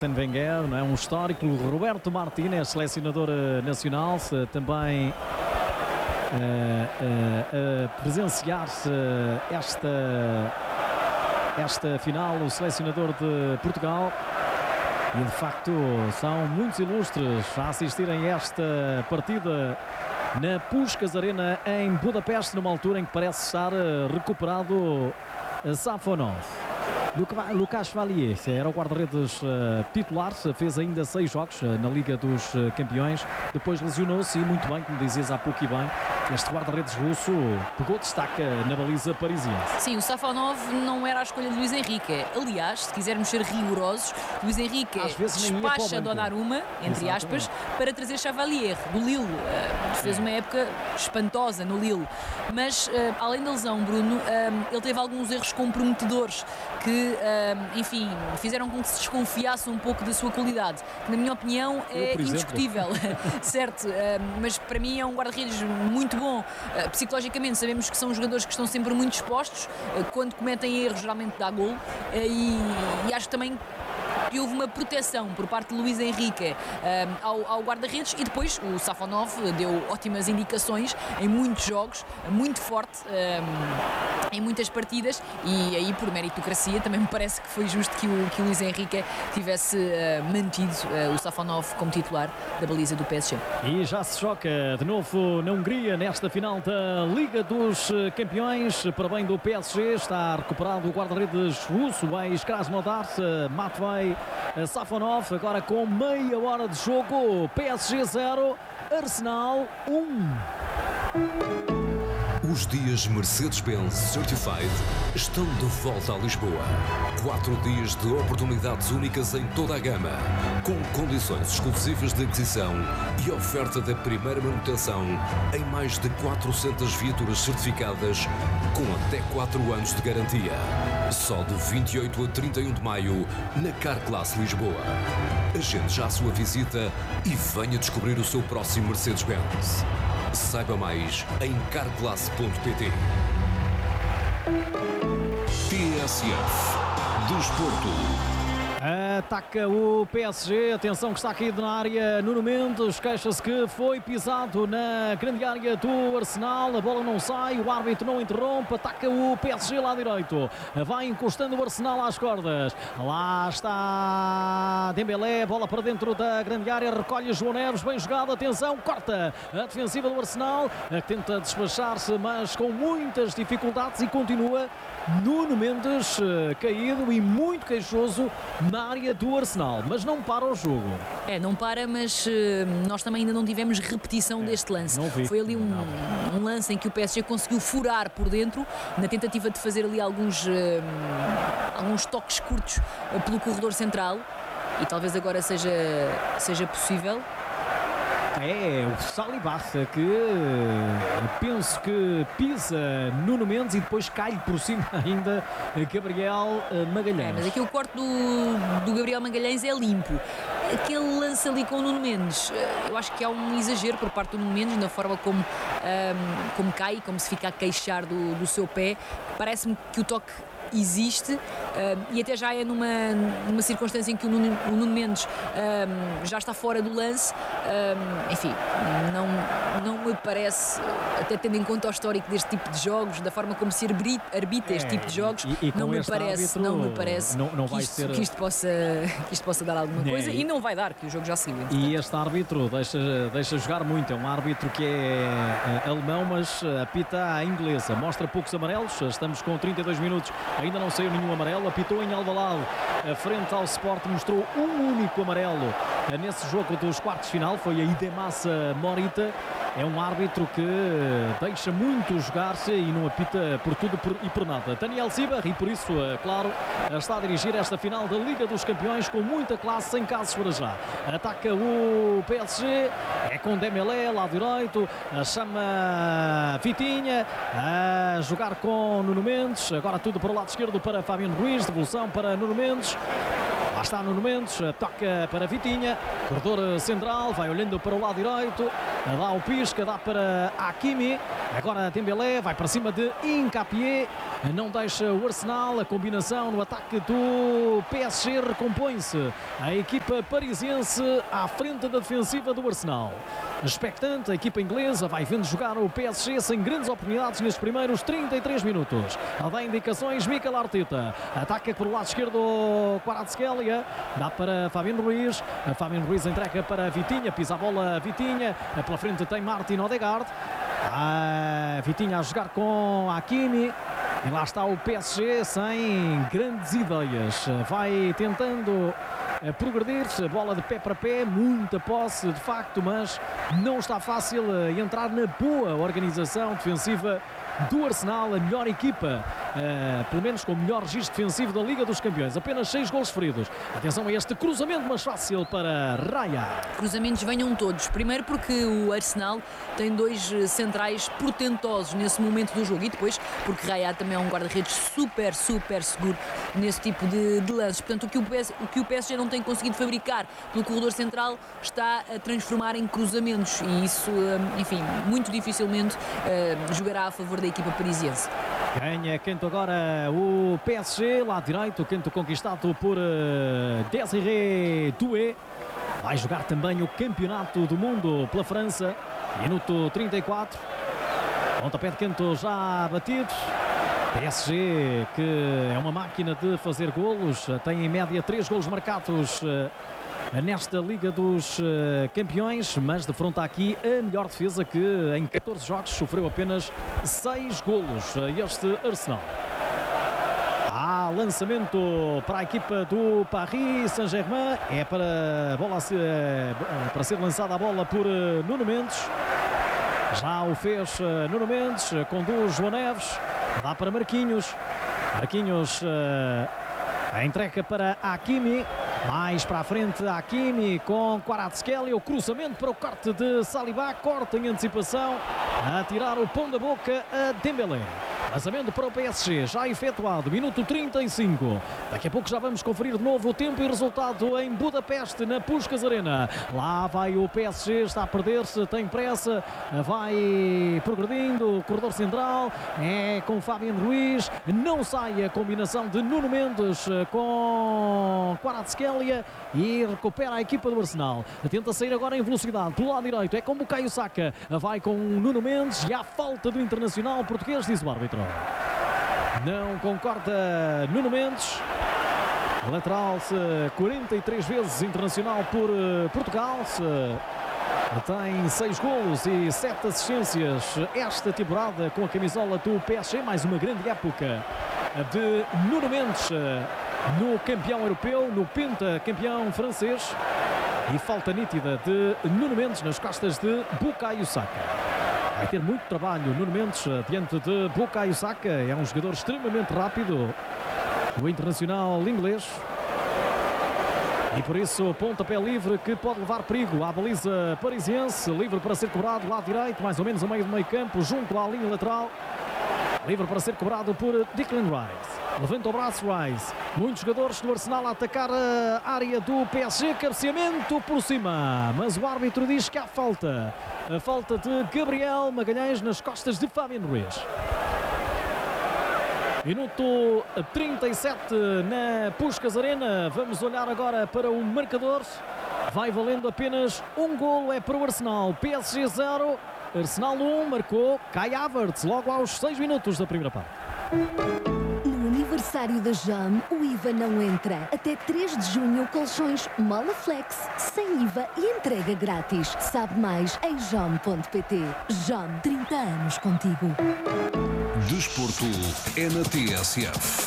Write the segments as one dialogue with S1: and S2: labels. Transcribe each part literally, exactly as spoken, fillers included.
S1: Arsène Wenger, não é? Um histórico. Roberto Martínez, selecionador nacional, também a, a, a presenciar-se esta, esta final, o selecionador de Portugal. E de facto são muitos ilustres a assistirem a esta partida na Puskás Arena em Budapeste, numa altura em que parece estar recuperado Safonov. Lucas Valier era o guarda-redes uh, titular, fez ainda seis jogos uh, na Liga dos uh, Campeões, depois lesionou-se e muito bem, como dizias há pouco e bem, este guarda-redes russo pegou destaque na baliza parisiense.
S2: Sim, o Safonov não era a escolha de Luís Henrique. Aliás, se quisermos ser rigorosos, Luís Henrique despacha Donnarumma, entre Exatamente. aspas, para trazer Chavalier, do Lille. Uh, fez uma época espantosa no Lille. Mas, uh, além da lesão, Bruno, uh, ele teve alguns erros comprometedores que, uh, enfim, fizeram com que se desconfiasse um pouco da sua qualidade, que, na minha opinião, é indiscutível. Certo, uh, mas para mim é um guarda-redes muito bom. Uh, psicologicamente sabemos que são jogadores que estão sempre muito expostos, uh, quando cometem erros geralmente dá gol, uh, e, e acho também que houve uma proteção por parte de Luís Henrique um, ao, ao guarda-redes, e depois o Safonov deu ótimas indicações em muitos jogos, muito forte um, em muitas partidas, e aí por meritocracia também me parece que foi justo que o, que o Luís Henrique tivesse uh, mantido uh, o Safonov como titular da baliza do P S G.
S1: E já se choca de novo na Hungria nesta final da Liga dos Campeões. Para bem do P S G, está recuperado o guarda-redes russo, o ex-Krasnodar, Matvei Safonov, agora com meia hora de jogo. P S G zero, Arsenal um.
S3: Os dias Mercedes-Benz Certified estão de volta a Lisboa. Quatro dias de oportunidades únicas em toda a gama, com condições exclusivas de aquisição e oferta da primeira manutenção em mais de quatrocentas viaturas certificadas com até quatro anos de garantia. Só de vinte e oito a trinta e um de maio na Carclass Lisboa. Agende já a sua visita e venha descobrir o seu próximo Mercedes-Benz. Saiba mais em carclass ponto pt. T S F Desporto.
S1: Ataca o P S G, atenção que está caído na área Nuno Mendes, queixa-se que foi pisado na grande área do Arsenal, a bola não sai, o árbitro não interrompe, ataca o P S G lá direito, vai encostando o Arsenal às cordas, lá está Dembélé, bola para dentro da grande área, recolhe João Neves, bem jogado, atenção, corta a defensiva do Arsenal, que tenta despachar-se, mas com muitas dificuldades, e continua Nuno Mendes caído e muito queixoso na área do Arsenal, mas não para o jogo.
S2: É, não para, mas uh, nós também ainda não tivemos repetição é, deste lance. Foi ali um, um lance em que o P S G conseguiu furar por dentro, na tentativa de fazer ali alguns, uh, alguns toques curtos uh, pelo corredor central, e talvez agora seja, seja possível.
S1: É, o Salibas que penso que pisa Nuno Mendes e depois cai por cima ainda Gabriel Magalhães. É,
S2: mas aqui o corte do, do Gabriel Magalhães é limpo. Aquele lance ali com o Nuno Mendes, eu acho que há um exagero por parte do Nuno Mendes na forma como, um, como cai, como se fica a queixar do, do seu pé. Parece-me que o toque existe, uh, e até já é numa, numa circunstância em que o Nuno, o Nuno Mendes um, já está fora do lance. Um, enfim, não, não me parece, até tendo em conta o histórico deste tipo de jogos, da forma como se arbitra, arbitra este é, tipo de jogos,
S1: e, e
S2: não, me parece, não me parece
S1: não, não vai
S2: que, isto,
S1: ser...
S2: que, isto possa, que isto possa dar alguma coisa, é, e não vai dar, que o jogo já saiu.
S1: E este árbitro deixa, deixa jogar muito, é um árbitro que é alemão, mas apita à inglesa, mostra poucos amarelos, estamos com trinta e dois minutos, ainda não saiu nenhum amarelo, apitou em Alvalade, frente ao Sport, mostrou um único amarelo nesse jogo dos quartos de final, foi a Idemassa Morita. É um árbitro que deixa muito jogar-se e não apita por tudo e por nada. Daniel Zibar, e por isso, claro, está a dirigir esta final da Liga dos Campeões com muita classe, sem casos para já. Ataca o P S G, é com Dembélé, lado direito, chama Vitinha, a jogar com Nuno Mendes, agora tudo para o lado esquerdo para Fabiano Ruiz, devolução para Nuno Mendes. Lá está Nuno Mendes, toca para Vitinha, corredor central, vai olhando para o lado direito, dá o pisca, dá para Hakimi, agora Dembélé, vai para cima de Hincapié, não deixa o Arsenal, a combinação no ataque do P S G recompõe-se, a equipa parisiense à frente da defensiva do Arsenal. Expectante, a equipa inglesa vai vendo jogar o P S G sem grandes oportunidades nestes primeiros trinta e três minutos. Dá indicações Mikel Arteta, ataca por o lado esquerdo Kvaratskhelia, dá para Fabiano Ruiz, Fabiano Ruiz entrega para Vitinha, pisa a bola Vitinha, pela frente tem Martin Odegaard, ah, Vitinha a jogar com Hakimi. E lá está o P S G sem grandes ideias, vai tentando progredir-se, bola de pé para pé, muita posse de facto, mas não está fácil entrar na boa organização defensiva do Arsenal, a melhor equipa, uh, pelo menos com o melhor registro defensivo da Liga dos Campeões. Apenas seis gols feridos. Atenção a este cruzamento, mas fácil para Raya.
S2: Cruzamentos venham todos. Primeiro porque o Arsenal tem dois centrais portentosos nesse momento do jogo e depois porque Raya também é um guarda-redes super, super seguro nesse tipo de, de lances. Portanto, o que o, P S, o que o P S G não tem conseguido fabricar pelo corredor central está a transformar em cruzamentos e isso, enfim, muito dificilmente uh, jogará a favor da equipa parisiense.
S1: Ganha canto agora o P S G, lado direito, canto conquistado por uh, Désiré Doué. Vai jogar também o Campeonato do Mundo pela França, minuto trinta e quatro. Pontapé de canto já batido. P S G que é uma máquina de fazer golos, tem em média três golos marcados uh, nesta Liga dos uh, Campeões, mas defronta aqui a melhor defesa que em catorze jogos sofreu apenas seis golos. Este Arsenal. Há lançamento para a equipa do Paris Saint-Germain, é para, bola ser, para ser lançada a bola por uh, Nuno Mendes. Já o fez uh, Nuno Mendes, conduz João Neves, dá para Marquinhos. Marquinhos uh, a entrega para Hakimi. Mais para a frente Hakimi com Kvaratskhelia, o cruzamento para o corte de Saliba, corta em antecipação, a tirar o pão da boca a Dembélé. Lançamento para o P S G, já efetuado, minuto trinta e cinco. Daqui a pouco já vamos conferir de novo o tempo e resultado em Budapeste, na Puskás Arena. Lá vai o P S G, está a perder-se, tem pressa, vai progredindo, corredor central, é com Fabiano Ruiz, não sai a combinação de Nuno Mendes com Kvaratskhelia e recupera a equipa do Arsenal. Tenta sair agora em velocidade, pelo lado direito, é com Bukayo Saka, vai com Nuno Mendes e há falta do internacional português, diz o árbitro. Não concorda Nuno Mendes. Lateral quarenta e três vezes internacional por Portugal. Tem seis golos e sete assistências esta temporada com a camisola do P S G. Mais uma grande época de Nuno Mendes no campeão europeu, no pentacampeão francês. E falta nítida de Nuno Mendes nas costas de Bukayo Saka. Vai ter muito trabalho Nuno Mendes diante de Bukayo Saka. É um jogador extremamente rápido, o internacional inglês. E por isso pontapé livre que pode levar perigo à baliza parisiense. Livre para ser cobrado lado direito, mais ou menos a meio do meio campo, junto à linha lateral. Livre para ser cobrado por Declan Rice. Levanta o braço Rice. Muitos jogadores do Arsenal a atacar a área do P S G. Cabeceamento por cima. Mas o árbitro diz que há falta. A falta de Gabriel Magalhães nas costas de Fabiano Ruiz. Minuto trinta e sete na Puskás Arena. Vamos olhar agora para o marcador. Vai valendo apenas um golo. É para o Arsenal. P S G zero. Arsenal um. Marcou Kai Havertz logo aos seis minutos da primeira parte.
S4: No aniversário da Jam, o I V A não entra. Até três de junho, colchões Molaflex, sem I V A e entrega grátis. Sabe mais em jam ponto pt. Jam, trinta anos contigo.
S3: Desporto é na T S F.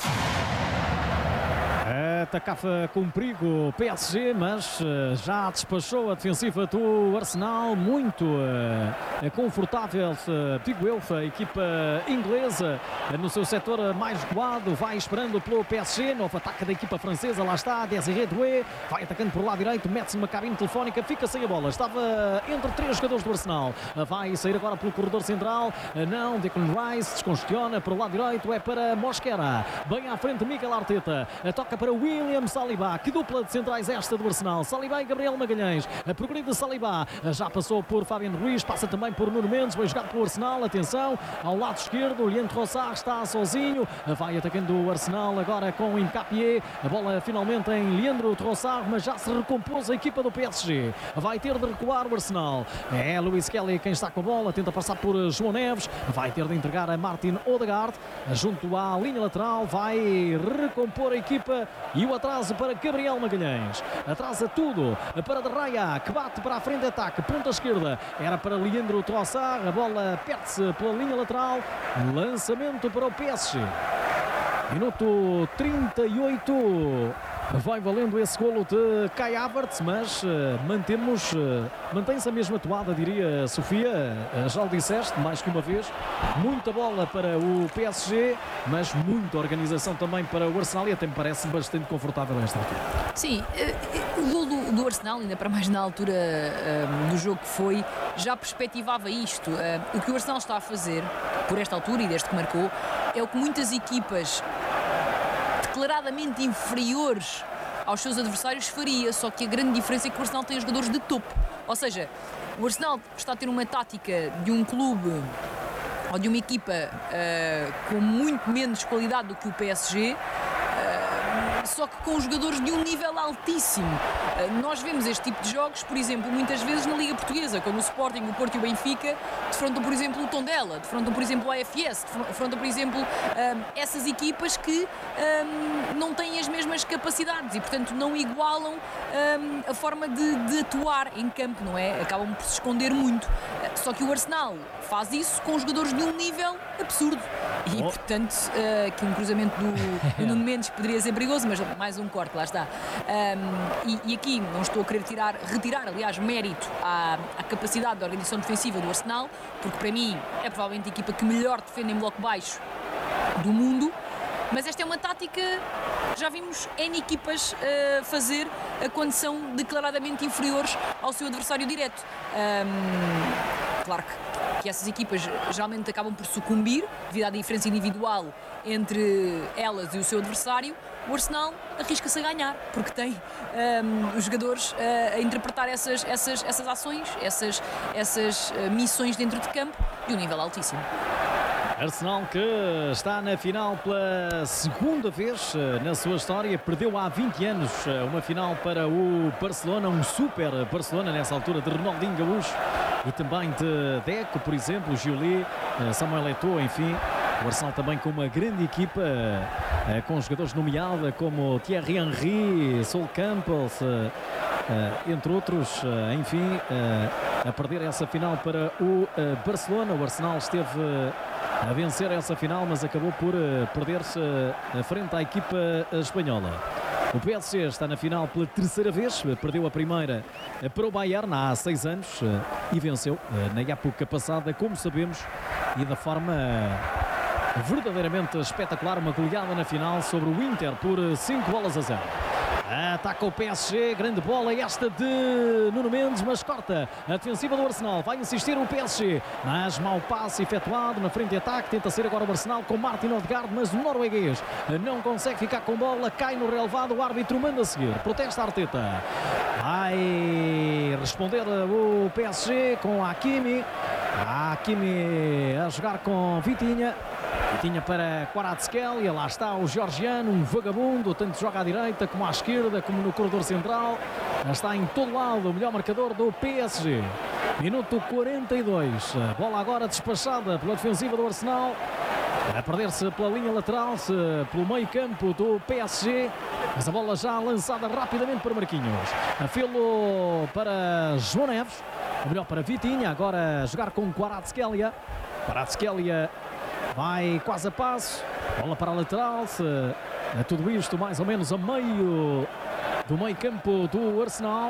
S1: Atacava com perigo o P S G, mas uh, já despachou a defensiva do Arsenal. Muito uh, confortável, uh, digo eu, a equipa inglesa uh, no seu setor mais recuado. Vai esperando pelo P S G. Novo ataque da equipa francesa. Lá está Désiré Doué. Vai atacando por lado direito. Mete-se numa cabine telefónica. Fica sem a bola. Estava entre três jogadores do Arsenal. Uh, vai sair agora pelo corredor central. Uh, não, Declan Rice descongestiona. Por lado direito é para Mosquera. Bem à frente Mikel Arteta. Uh, toca para o Will. William Saliba. Que dupla de centrais esta do Arsenal. Saliba e Gabriel Magalhães. A progredir de Saliba já passou por Fabian Ruiz, passa também por Nuno Mendes, vai jogar pelo Arsenal. Atenção, ao lado esquerdo, o Leandro Trossard está sozinho. Vai atacando o Arsenal agora com o Hincapié. A bola finalmente em Leandro Trossard, mas já se recompôs a equipa do P S G. Vai ter de recuar o Arsenal. É Luís Kelly quem está com a bola, tenta passar por João Neves. Vai ter de entregar a Martin Odegaard junto à linha lateral. Vai recompor a equipa e o atraso para Gabriel Magalhães. Atrasa tudo para De Raya, que bate para a frente de ataque, ponta esquerda. Era para Leandro Trossard. A bola perde-se pela linha lateral. Lançamento para o P S G. Minuto trinta e oito. Vai valendo esse golo de Kai Havertz, mas uh, mantemos, uh, mantém-se a mesma toada, diria Sofia. Uh, já o disseste mais que uma vez. Muita bola para o P S G, mas muita organização também para o Arsenal, e até me parece bastante confortável esta altura.
S2: Sim, uh, o golo do, do Arsenal, ainda para mais na altura uh, do jogo que foi, já perspectivava isto. Uh, o que o Arsenal está a fazer, por esta altura e desde que marcou, é o que muitas equipas declaradamente inferiores aos seus adversários faria, só que a grande diferença é que o Arsenal tem jogadores de topo. Ou seja, o Arsenal está a ter uma tática de um clube ou de uma equipa uh, com muito menos qualidade do que o P S G, uh, só que com jogadores de um nível altíssimo. Uh, nós vemos este tipo de jogos, por exemplo, muitas vezes na Liga Portuguesa, quando o Sporting, o Porto e o Benfica defrontam, por exemplo, o Tondela, defrontam, por exemplo, o A F S, defrontam, por exemplo, um, essas equipas que um, não têm as mesmas capacidades e, portanto, não igualam um, a forma de, de atuar em campo, não é? Acabam por se esconder muito. Uh, só que o Arsenal faz isso com jogadores de um nível absurdo. E, oh. portanto, uh, que um cruzamento do, do Nuno Mendes poderia ser perigoso, mas mais um corte, lá está. Um, e, e aqui não estou a querer tirar, retirar, aliás, mérito à, à capacidade da organização defensiva do Arsenal, porque para mim é provavelmente a equipa que melhor defende em bloco baixo do mundo, mas esta é uma tática que já vimos N equipas uh, fazer uh, quando são declaradamente inferiores ao seu adversário direto. Um, claro que que essas equipas geralmente acabam por sucumbir devido à diferença individual entre elas e o seu adversário. O Arsenal arrisca-se a ganhar, porque tem um, os jogadores uh, a interpretar essas, essas, essas ações, essas, essas uh, missões dentro de campo de um nível altíssimo.
S1: Arsenal que está na final pela segunda vez na sua história, perdeu há vinte anos uma final para o Barcelona, um super Barcelona nessa altura de Ronaldinho Gaúcho e também de Deco, por exemplo, Giuli, Samuel Eto'o, enfim. O Arsenal também com uma grande equipa, com jogadores nomeados como Thierry Henry, Sol Campos, entre outros, enfim, a perder essa final para o Barcelona. O Arsenal esteve a vencer essa final, mas acabou por perder-se frente à equipa espanhola. O P S G está na final pela terceira vez, perdeu a primeira para o Bayern há seis anos e venceu na época passada, como sabemos, e da forma verdadeiramente espetacular, uma goleada na final sobre o Inter por cinco bolas a zero. Ataca o P S G, grande bola esta de Nuno Mendes, mas corta a defensiva do Arsenal. Vai insistir o P S G, mas mau passe efetuado na frente de ataque. Tenta ser agora o Arsenal com Martin Odegaard, mas o norueguês não consegue ficar com bola, cai no relevado, o árbitro manda a seguir. Protesta Arteta. Vai responder o P S G com Hakimi. Hakimi a jogar com Vitinha. Vitinha para Kvaratskhelia, lá está o georgiano, um vagabundo, tanto joga à direita como à esquerda, como no corredor central. Está em todo lado o melhor marcador do P S G. Minuto quarenta e dois, bola agora despachada pela defensiva do Arsenal. A perder-se pela linha lateral, pelo meio campo do P S G, mas a bola já lançada rapidamente para Marquinhos. Afilo para João Neves, ou melhor para Vitinha, agora a jogar com Kvaratskhelia. Kvaratskhelia vai quase a passo, bola para a lateral, é tudo isto mais ou menos a meio do meio campo do Arsenal.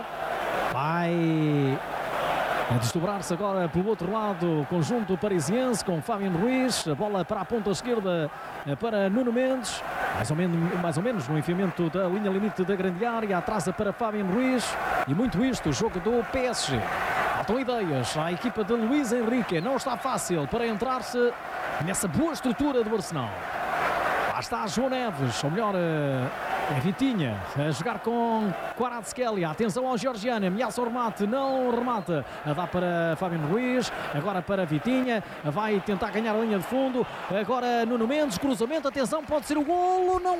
S1: Vai desdobrar-se agora pelo outro lado o conjunto parisiense com Fabian Ruiz, a bola para a ponta esquerda para Nuno Mendes, mais ou menos, mais ou menos no enfiamento da linha limite da grande área, atrasa para Fabian Ruiz e muito isto, o jogo do P S G. Faltam ideias à equipa de Luís Henrique, não está fácil para entrar-se nessa boa estrutura do Arsenal. Lá está João Neves, ou melhor, É Vitinha a jogar com Kvaratskhelia. Atenção ao georgiano. Ameaça o remate. Não remata. Dá para Fabiano Ruiz. Agora para Vitinha. Vai tentar ganhar a linha de fundo. Agora Nuno Mendes. Cruzamento. Atenção. Pode ser o golo. Não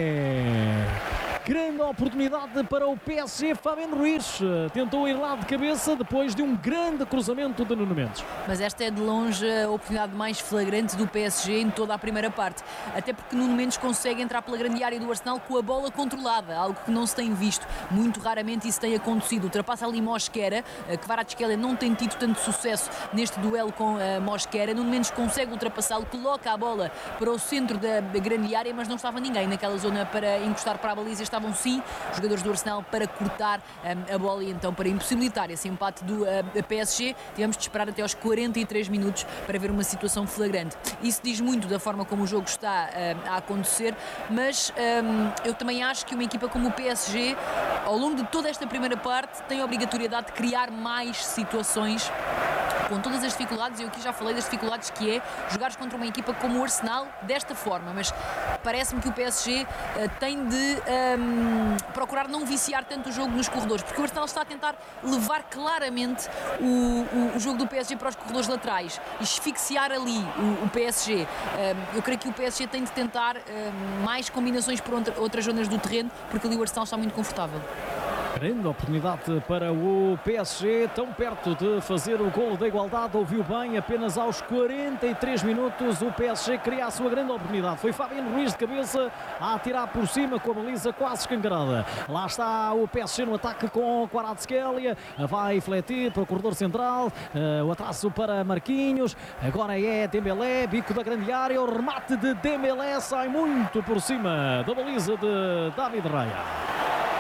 S1: é. Grande oportunidade para o P S G. Fabiano Ruiz tentou ir lá de cabeça depois de um grande cruzamento de Nuno Mendes.
S2: Mas esta é de longe a oportunidade mais flagrante do P S G em toda a primeira parte. Até porque Nuno Mendes consegue entrar pela grande área do Arsenal com a bola controlada, algo que não se tem visto. Muito raramente isso tem acontecido. Ultrapassa ali Mosquera. Kvaratskhelia não tem tido tanto sucesso neste duelo com uh, Mosquera. Nuno Mendes consegue ultrapassá-lo, coloca a bola para o centro da, da grande área, mas não estava ninguém naquela zona para encostar para a baliza. Estavam sim os jogadores do Arsenal para cortar um, a bola e então para impossibilitar esse empate do uh, P S G. Tivemos de esperar até aos quarenta e três minutos para ver uma situação flagrante. Isso diz muito da forma como o jogo está uh, a acontecer, mas um, eu também acho que uma equipa como o P S G, ao longo de toda esta primeira parte, tem a obrigatoriedade de criar mais situações com todas as dificuldades. Eu aqui já falei das dificuldades que é jogares contra uma equipa como o Arsenal desta forma, mas parece-me que o P S G uh, tem de um, procurar não viciar tanto o jogo nos corredores, porque o Arsenal está a tentar levar claramente o, o, o jogo do P S G para os corredores laterais e asfixiar ali o, o P S G. Um, eu creio que o P S G tem de tentar um, mais combinações por outra, outras zonas do terreno, porque ali o Arsenal está muito confortável.
S1: Grande oportunidade para o P S G, tão perto de fazer o golo da igualdade. Ouviu bem, apenas aos quarenta e três minutos o P S G cria a sua grande oportunidade. Foi Fabiano Ruiz de cabeça a atirar por cima com a baliza quase escancarada. Lá está o P S G no ataque com Kvaratskhelia. Vai fletir para o corredor central. Uh, o atraso para Marquinhos. Agora é Dembélé, bico da grande área. O remate de Dembélé sai muito por cima da baliza de David Raya.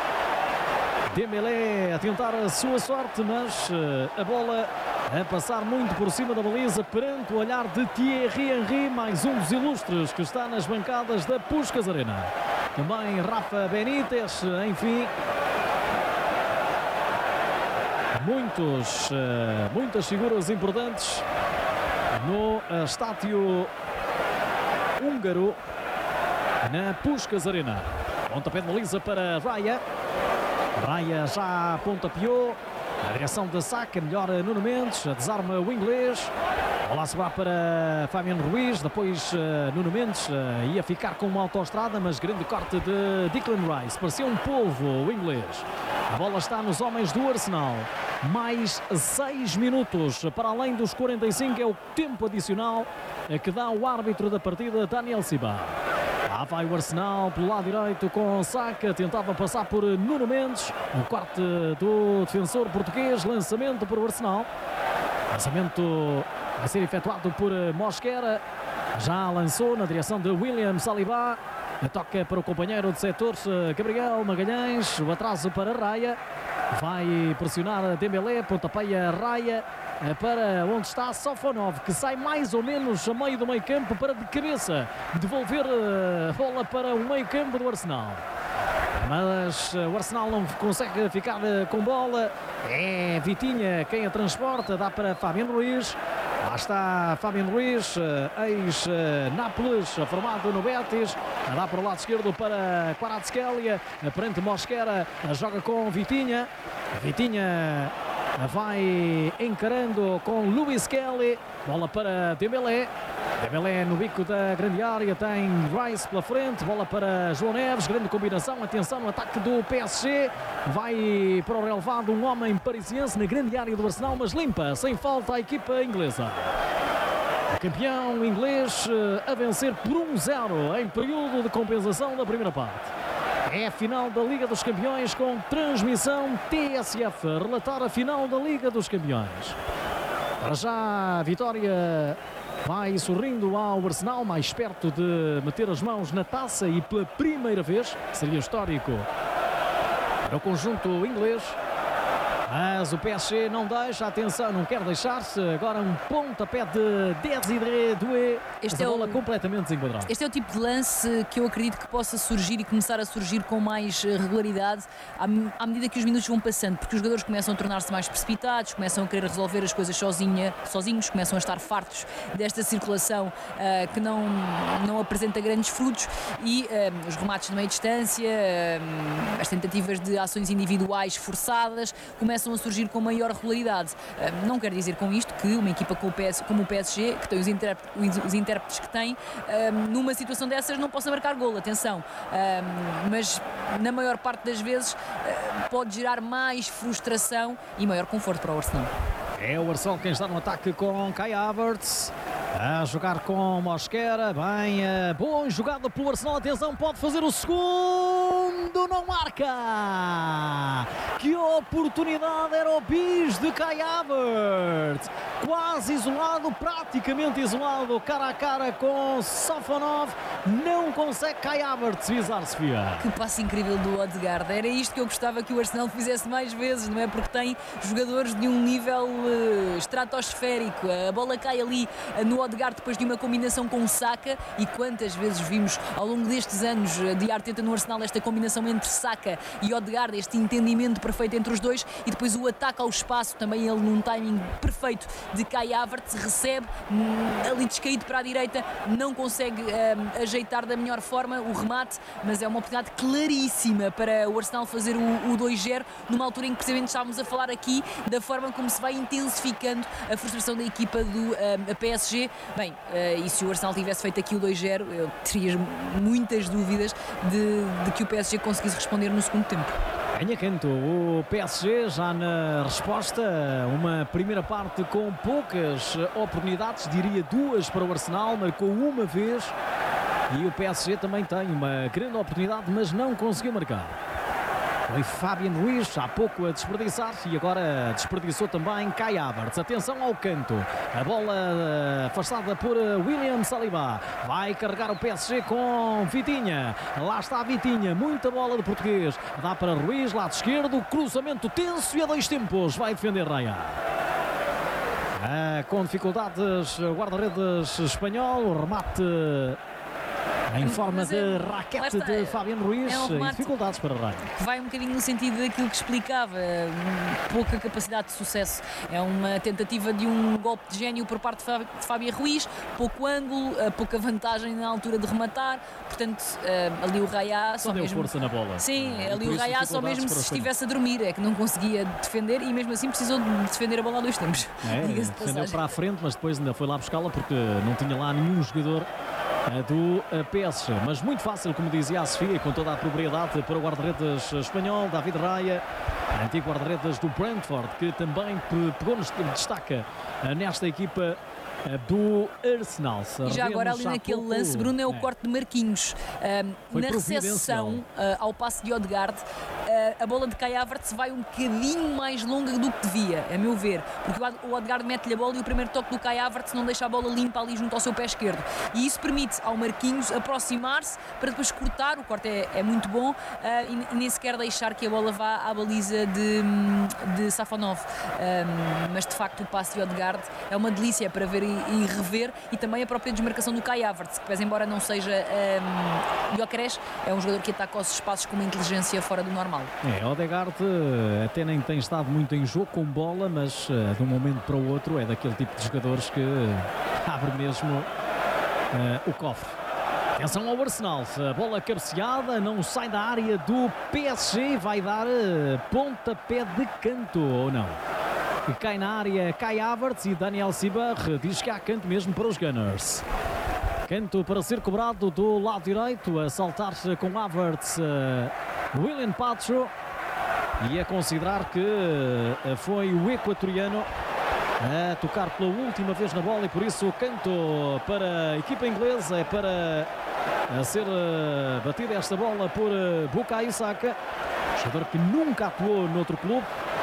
S1: Dembélé a tentar a sua sorte, mas uh, a bola a passar muito por cima da baliza perante o olhar de Thierry Henry, mais um dos ilustres que está nas bancadas da Puskás Arena. Também Rafa Benítez, enfim. Muitos, uh, muitas figuras importantes no uh, estádio húngaro na Puskás Arena. Pontapé de baliza para Raya. Raya já pontapeou, a direção da saca, melhor Nuno Mendes, desarma o inglês. Bola a sobrar para Fabiano Ruiz, depois uh, Nuno Mendes uh, ia ficar com uma autoestrada, mas grande corte de Declan Rice, parecia um polvo o inglês. A bola está nos homens do Arsenal. Mais seis minutos para além dos quarenta e cinco, é o tempo adicional que dá o árbitro da partida, Daniel Sibá. Lá vai o Arsenal pelo lado direito com Saka, tentava passar por Nuno Mendes, o corte do defensor português, lançamento para o Arsenal. Lançamento vai ser efetuado por Mosquera, já lançou na direção de William Saliba, toca para o companheiro de setor Gabriel Magalhães, o atraso para Raya, vai pressionar Dembélé, pontapeia Raya para onde está Sofonov, que sai mais ou menos a meio do meio campo para de cabeça devolver a bola para o meio campo do Arsenal. Mas o Arsenal não consegue ficar com bola, é Vitinha quem a transporta, dá para Fabiano Ruiz. Lá está Fabiano Ruiz, ex-Nápoles, formado no Betis, dá para o lado esquerdo para Kvaratskhelia, perante Mosquera, joga com Vitinha. Vitinha vai encarando com Luis Kelly, bola para Dembélé. Dembélé no bico da grande área, tem Rice pela frente, bola para João Neves, grande combinação, atenção no ataque do P S G, vai para o relevado um homem parisiense na grande área do Arsenal, mas limpa, sem falta a equipa inglesa. O campeão inglês a vencer por um zero em período de compensação da primeira parte. É a final da Liga dos Campeões com transmissão T S F, a relatar a final da Liga dos Campeões. Para já a vitória vai sorrindo ao Arsenal, mais perto de meter as mãos na taça e pela primeira vez, seria histórico para o conjunto inglês. Mas o P S G não deixa, atenção, não quer deixar-se. Agora um pontapé de Désiré Doué. Este é a bola o... completamente desenquadrada.
S2: Este é o tipo de lance que eu acredito que possa surgir e começar a surgir com mais regularidade à, à medida que os minutos vão passando, porque os jogadores começam a tornar-se mais precipitados, começam a querer resolver as coisas sozinha, sozinhos, começam a estar fartos desta circulação uh, que não, não apresenta grandes frutos e uh, os remates de meia distância, uh, as tentativas de ações individuais forçadas começam a surgir com maior regularidade. Não quer dizer com isto que uma equipa como o P S G, que tem os intérpretes, os intérpretes que tem, numa situação dessas não possa marcar golo, atenção. Mas na maior parte das vezes pode gerar mais frustração e maior conforto para o Arsenal.
S1: É o Arsenal quem está no ataque com Kai Havertz. A jogar com Mosquera, bem, uh, boa jogada pelo Arsenal, atenção, pode fazer o segundo, não marca! Que oportunidade era o bis de Kai Havertz, quase isolado, praticamente isolado, cara a cara com Safonov, não consegue Kai Havertz visar, Sofia.
S2: Que passe incrível do Odegaard, era isto que eu gostava que o Arsenal fizesse mais vezes, não é? Porque tem jogadores de um nível uh, estratosférico, a bola cai ali uh, no Odegaard depois de uma combinação com o Saka, e quantas vezes vimos ao longo destes anos de Arteta no Arsenal esta combinação entre Saka e Odegaard, este entendimento perfeito entre os dois, e depois o ataque ao espaço, também ele num timing perfeito de Kai Havertz, recebe hum, ali descaído para a direita, não consegue hum, ajeitar da melhor forma o remate, mas é uma oportunidade claríssima para o Arsenal fazer o, o dois zero, numa altura em que precisamente estávamos a falar aqui da forma como se vai intensificando a frustração da equipa do hum, P S G. Bem, uh, e se o Arsenal tivesse feito aqui o dois zero, eu teria muitas dúvidas de, de que o P S G conseguisse responder no segundo tempo.
S1: Ganha canto o P S G já na resposta, uma primeira parte com poucas oportunidades, diria duas para o Arsenal, marcou uma vez e o P S G também tem uma grande oportunidade, mas não conseguiu marcar. Foi Fabian Ruiz há pouco a desperdiçar e agora desperdiçou também Kai Havertz. Atenção ao canto, a bola afastada por William Saliba, vai carregar o P S G com Vitinha, lá está Vitinha, muita bola do português, dá para Ruiz, lado esquerdo, cruzamento tenso e a dois tempos, vai defender Raya. Ah, com dificuldades o guarda-redes espanhol, o remate em forma de é, raquete de Fabian Ruiz, é um e dificuldades para Raya.
S2: Vai um bocadinho no sentido daquilo que explicava, pouca capacidade de sucesso. É uma tentativa de um golpe de gênio por parte de Fabian Ruiz, pouco ângulo, pouca vantagem na altura de rematar, portanto ali o Raya
S1: só, só deu mesmo... força na bola.
S2: Sim, é, ali o Raya só mesmo se estivesse a dormir, é que não conseguia defender e mesmo assim precisou de defender a bola a dois tempos.
S1: É, defendeu para a frente, mas depois ainda foi lá buscá-la porque não tinha lá nenhum jogador do P S G, mas muito fácil, como dizia a Sofia, e com toda a propriedade para o guarda-redes espanhol, David Raya, antigo guarda-redes do Brentford, que também pegou-nos, destaca nesta equipa do Arsenal.
S2: E já agora ali naquele pouco, lance, Bruno, é o é. corte de Marquinhos um, na recepção uh, ao passe de Odegaard. Uh, a bola de Kai Havertz vai um bocadinho mais longa do que devia, a meu ver, porque o Odegaard mete-lhe a bola e o primeiro toque do Kai Havertz não deixa a bola limpa ali junto ao seu pé esquerdo, e isso permite ao Marquinhos aproximar-se para depois cortar, o corte é, é muito bom, uh, e, e nem sequer deixar que a bola vá à baliza de, de Safonov, um, mas de facto o passe de Odegaard é uma delícia para ver e rever, e também a própria desmarcação do Kai Havertz, que pese embora não seja um, Gyökeres, é um jogador que ataca os espaços com uma inteligência fora do normal.
S1: É, Odegaard até nem tem estado muito em jogo com bola, mas uh, de um momento para o outro é daquele tipo de jogadores que abre mesmo uh, o cofre. Atenção ao Arsenal, a bola cabeceada, não sai da área do P S G, vai dar uh, pontapé de canto ou não? Que cai na área Kai Havertz e Daniel Sibar diz que há canto mesmo para os Gunners. Canto para ser cobrado do lado direito, a saltar-se com Havertz uh, William Pacho, e a considerar que uh, foi o equatoriano a tocar pela última vez na bola, e por isso o canto para a equipa inglesa é para a ser uh, batida esta bola por uh, Bukayo Saka, jogador que nunca atuou noutro clube.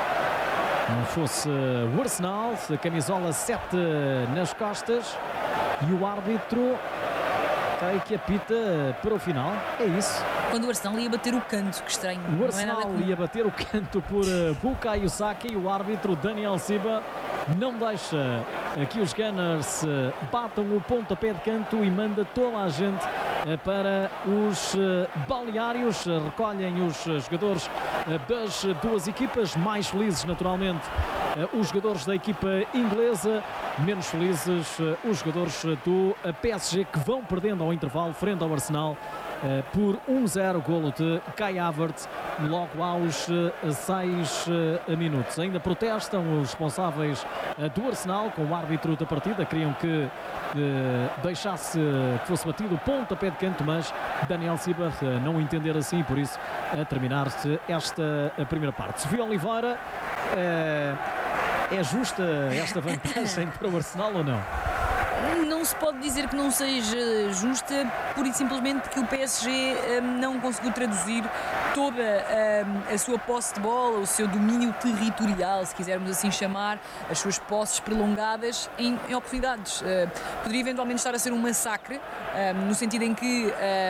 S1: Não fosse o Arsenal, a camisola sete nas costas, e o árbitro creio que apita para o final. É isso.
S2: quando o Arsenal ia bater o canto, que estranho.
S1: O Arsenal
S2: não é nada
S1: ia bater o canto por uh, Bukayo Saka e o árbitro Daniel Silva não deixa que os Gunners uh, batam o pontapé de canto e manda toda a gente uh, para os uh, balneários. Uh, recolhem os uh, jogadores uh, das uh, duas equipas, mais felizes naturalmente uh, os jogadores da equipa inglesa, menos felizes uh, os jogadores uh, do uh, P S G, que vão perdendo ao intervalo frente ao Arsenal Uh, por um zero, golo de Kai Havertz logo aos seis uh, uh, minutos. Ainda protestam os responsáveis uh, do Arsenal com o árbitro da partida, queriam que uh, deixasse uh, que fosse batido o pontapé de canto, mas Daniel Silva uh, não entender assim, por isso a terminar-se esta a primeira parte. Sofia Oliveira, uh, é justa esta vantagem para o Arsenal ou não?
S2: Não se pode dizer que não seja justa, pura e simplesmente porque o P S G um, não conseguiu traduzir toda um, a sua posse de bola, o seu domínio territorial, se quisermos assim chamar, as suas posses prolongadas em, em oportunidades. Uh, poderia eventualmente estar a ser um massacre, um, no sentido em que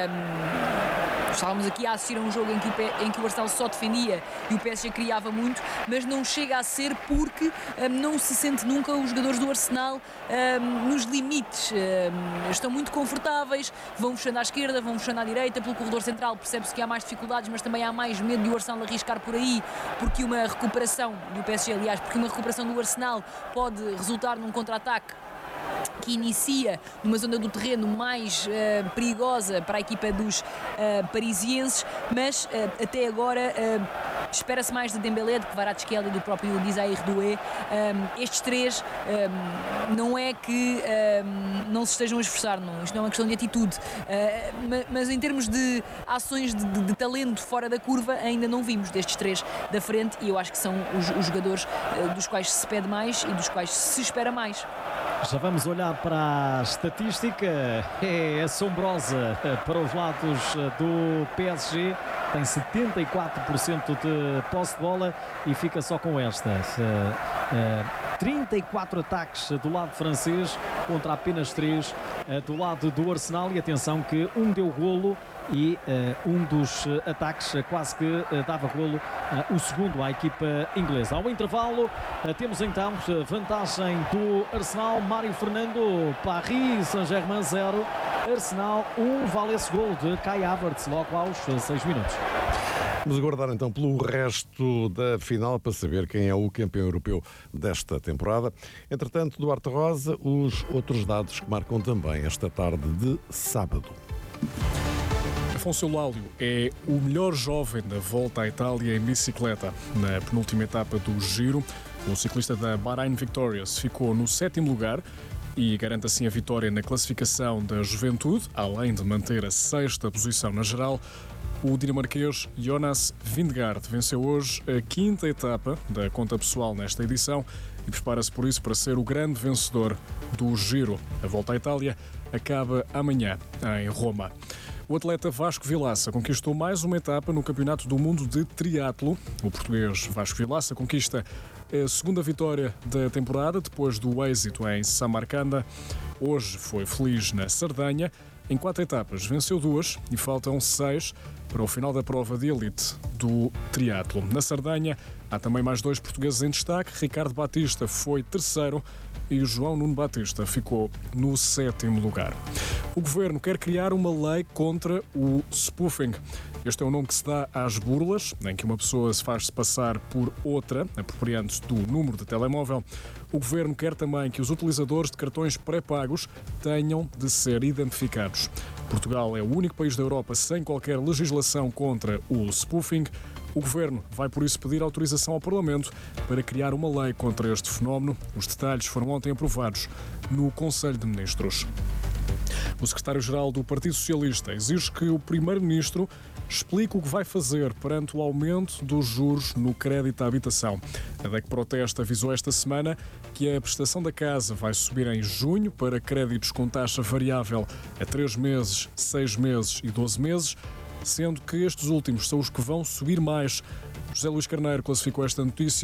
S2: um, estávamos aqui a assistir a um jogo em que, em que o Arsenal só defendia e o P S G criava muito, mas não chega a ser porque um, não se sente nunca os jogadores do Arsenal um, nos limites. Um, estão muito confortáveis, vão fechando à esquerda, vão fechando à direita, pelo corredor central percebe-se que há mais dificuldades, mas também há mais medo de o Arsenal arriscar por aí, porque uma recuperação do P S G, aliás, porque uma recuperação do Arsenal pode resultar num contra-ataque que inicia numa zona do terreno mais uh, perigosa para a equipa dos uh, parisienses, mas uh, até agora uh, espera-se mais de Dembélé, de Kvaratskhelia e do próprio Desire Doué. Um, estes três um, não é que um, não se estejam a esforçar, não. Isto não é uma questão de atitude, uh, mas, mas em termos de ações de, de, de talento fora da curva ainda não vimos destes três da frente, e eu acho que são os, os jogadores uh, dos quais se pede mais e dos quais se espera mais.
S1: Já vamos olhar para a estatística, é assombrosa para os lados do P S G, tem setenta e quatro por cento de posse de bola e fica só com esta. trinta e quatro ataques do lado francês contra apenas três do lado do Arsenal, e atenção que um deu golo e uh, um dos uh, ataques uh, quase que uh, dava golo, uh, o segundo à equipa inglesa. Ao intervalo uh, temos então uh, vantagem do Arsenal. Mário Fernando, Paris Saint-Germain zero, Arsenal um, vale esse golo de Kai Havertz logo aos uh, seis minutos.
S5: Vamos aguardar então pelo resto da final para saber quem é o campeão europeu desta temporada. Entretanto, Duarte Rosa, os outros dados que marcam também esta tarde de sábado.
S6: Afonso Eulálio é o melhor jovem da Volta à Itália em bicicleta. Na penúltima etapa do Giro, o ciclista da Bahrain Victorious ficou no sétimo lugar e garante assim a vitória na classificação da Juventude, além de manter a sexta posição na geral. O dinamarquês Jonas Vingegaard venceu hoje a quinta etapa da conta pessoal nesta edição e prepara-se por isso para ser o grande vencedor do Giro. A Volta à Itália acaba amanhã em Roma. O atleta Vasco Vilaça conquistou mais uma etapa no Campeonato do Mundo de Triatlo. O português Vasco Vilaça conquista a segunda vitória da temporada depois do êxito em Samarcanda. Hoje foi feliz na Sardenha. Em quatro etapas venceu duas e faltam seis para o final da prova de elite do triatlo. Na Sardenha há também mais dois portugueses em destaque. Ricardo Batista foi terceiro e João Nuno Batista ficou no sétimo lugar. O Governo quer criar uma lei contra o spoofing. Este é o nome que se dá às burlas, em que uma pessoa se faz passar por outra, apropriando-se do número de telemóvel. O Governo quer também que os utilizadores de cartões pré-pagos tenham de ser identificados. Portugal é o único país da Europa sem qualquer legislação contra o spoofing. O Governo vai, por isso, pedir autorização ao Parlamento para criar uma lei contra este fenómeno. Os detalhes foram ontem aprovados no Conselho de Ministros. O secretário-geral do Partido Socialista exige que o primeiro-ministro explique o que vai fazer perante o aumento dos juros no crédito à habitação. A D E C Protesta avisou esta semana que a prestação da casa vai subir em junho para créditos com taxa variável a três meses, seis meses e doze meses, sendo que estes últimos são os que vão subir mais. José Luís Carneiro classificou esta notícia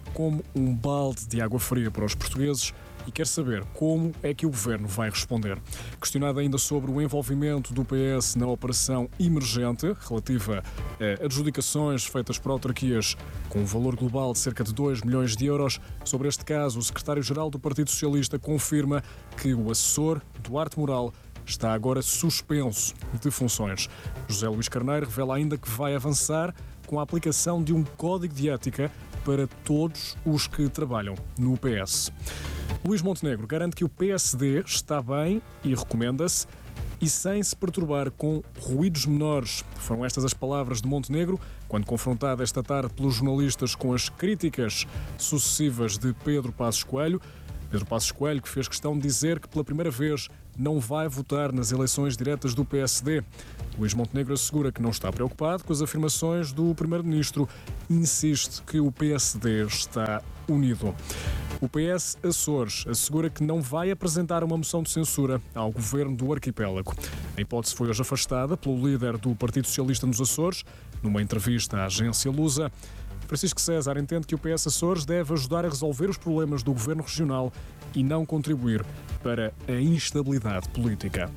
S6: como um balde de água fria para os portugueses e quer saber como é que o Governo vai responder. Questionado ainda sobre o envolvimento do P S na operação emergente, relativa a adjudicações feitas por autarquias com um valor global de cerca de dois milhões de euros, sobre este caso, o secretário-geral do Partido Socialista confirma que o assessor, Duarte Moral, está agora suspenso de funções. José Luís Carneiro revela ainda que vai avançar com a aplicação de um código de ética para todos os que trabalham no P S. Luís Montenegro garante que o P S D está bem e recomenda-se e sem se perturbar com ruídos menores. Foram estas as palavras de Montenegro quando confrontado esta tarde pelos jornalistas com as críticas sucessivas de Pedro Passos Coelho. Pedro Passos Coelho que fez questão de dizer que pela primeira vez não vai votar nas eleições diretas do P S D. Luís Montenegro assegura que não está preocupado com as afirmações do primeiro-ministro e insiste que o P S D está unido. O P S Açores assegura que não vai apresentar uma moção de censura ao governo do arquipélago. A hipótese foi hoje afastada pelo líder do Partido Socialista nos Açores, numa entrevista à agência Lusa. Francisco César entende que o P S Açores deve ajudar a resolver os problemas do governo regional e não contribuir para a instabilidade política.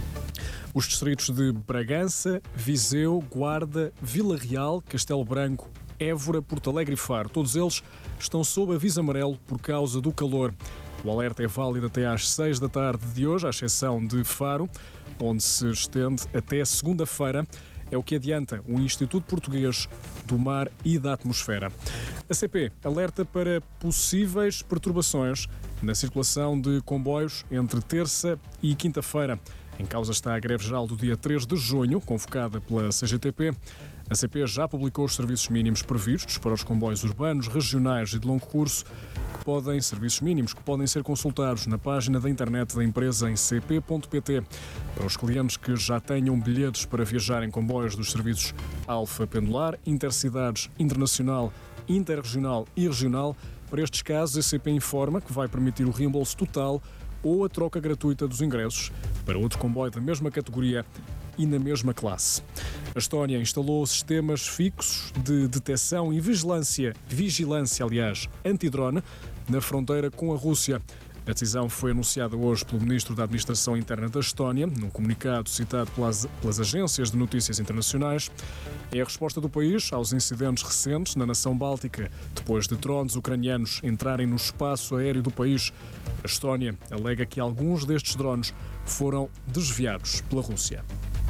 S6: Os distritos de Bragança, Viseu, Guarda, Vila Real, Castelo Branco, Évora, Porto Alegre e Faro, todos eles estão sob aviso amarelo por causa do calor. O alerta é válido até às seis da tarde de hoje, à exceção de Faro, onde se estende até segunda-feira. É o que adianta o Instituto Português do Mar e da Atmosfera. A C P alerta para possíveis perturbações na circulação de comboios entre terça e quinta-feira. Em causa está a greve geral do dia três de junho, convocada pela C G T P. A C P já publicou os serviços mínimos previstos para os comboios urbanos, regionais e de longo curso, que podem, serviços mínimos que podem ser consultados na página da internet da empresa em c p ponto p t. Para os clientes que já tenham bilhetes para viajar em comboios dos serviços Alfa Pendular, Intercidades, Internacional, Interregional e Regional, para estes casos a C P informa que vai permitir o reembolso total ou a troca gratuita dos ingressos para outro comboio da mesma categoria e na mesma classe. A Estónia instalou sistemas fixos de detecção e vigilância, vigilância, aliás, antidrone, na fronteira com a Rússia. A decisão foi anunciada hoje pelo Ministro da Administração Interna da Estónia, num comunicado citado pelas, pelas agências de notícias internacionais. É a resposta do país aos incidentes recentes na nação báltica, depois de drones ucranianos entrarem no espaço aéreo do país. A Estónia alega que alguns destes drones foram desviados pela Rússia.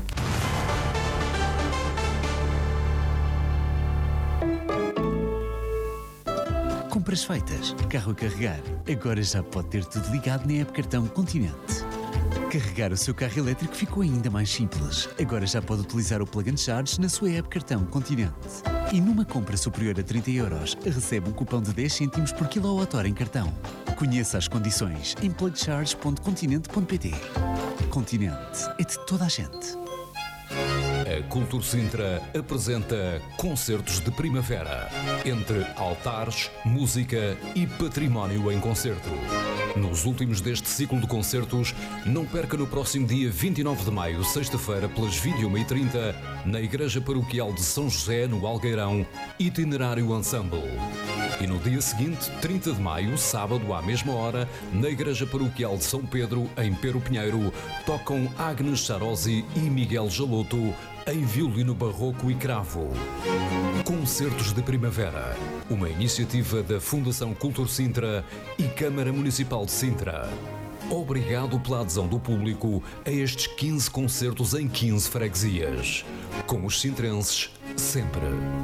S7: Compras feitas, carro a carregar. Agora já pode ter tudo ligado na app Cartão Continente. Carregar o seu carro elétrico ficou ainda mais simples. Agora já pode utilizar o Plug and Charge na sua app Cartão Continente. E numa compra superior a trinta euros, recebe um cupom de dez cêntimos por quilowatt-hora em cartão. Conheça as condições em plug charge ponto continente ponto p t. Continente é de toda a gente.
S3: A Cultur Sintra apresenta Concertos de Primavera, entre altares, música e património em concerto. Nos últimos deste ciclo de concertos, não perca no próximo dia vinte e nove de maio, sexta-feira, pelas vinte e uma e trinta, na Igreja Paroquial de São José, no Algueirão, Itinerário Ensemble. E no dia seguinte, trinta de maio, sábado, à mesma hora, na Igreja Paroquial de São Pedro, em Pero Pinheiro, tocam Agnes Charosi e Miguel Jaloto em violino barroco e cravo. Concertos de Primavera, uma iniciativa da Fundação Cultur Sintra e Câmara Municipal de Sintra. Obrigado pela adesão do público a estes quinze concertos em quinze freguesias. Com os sintrenses, sempre.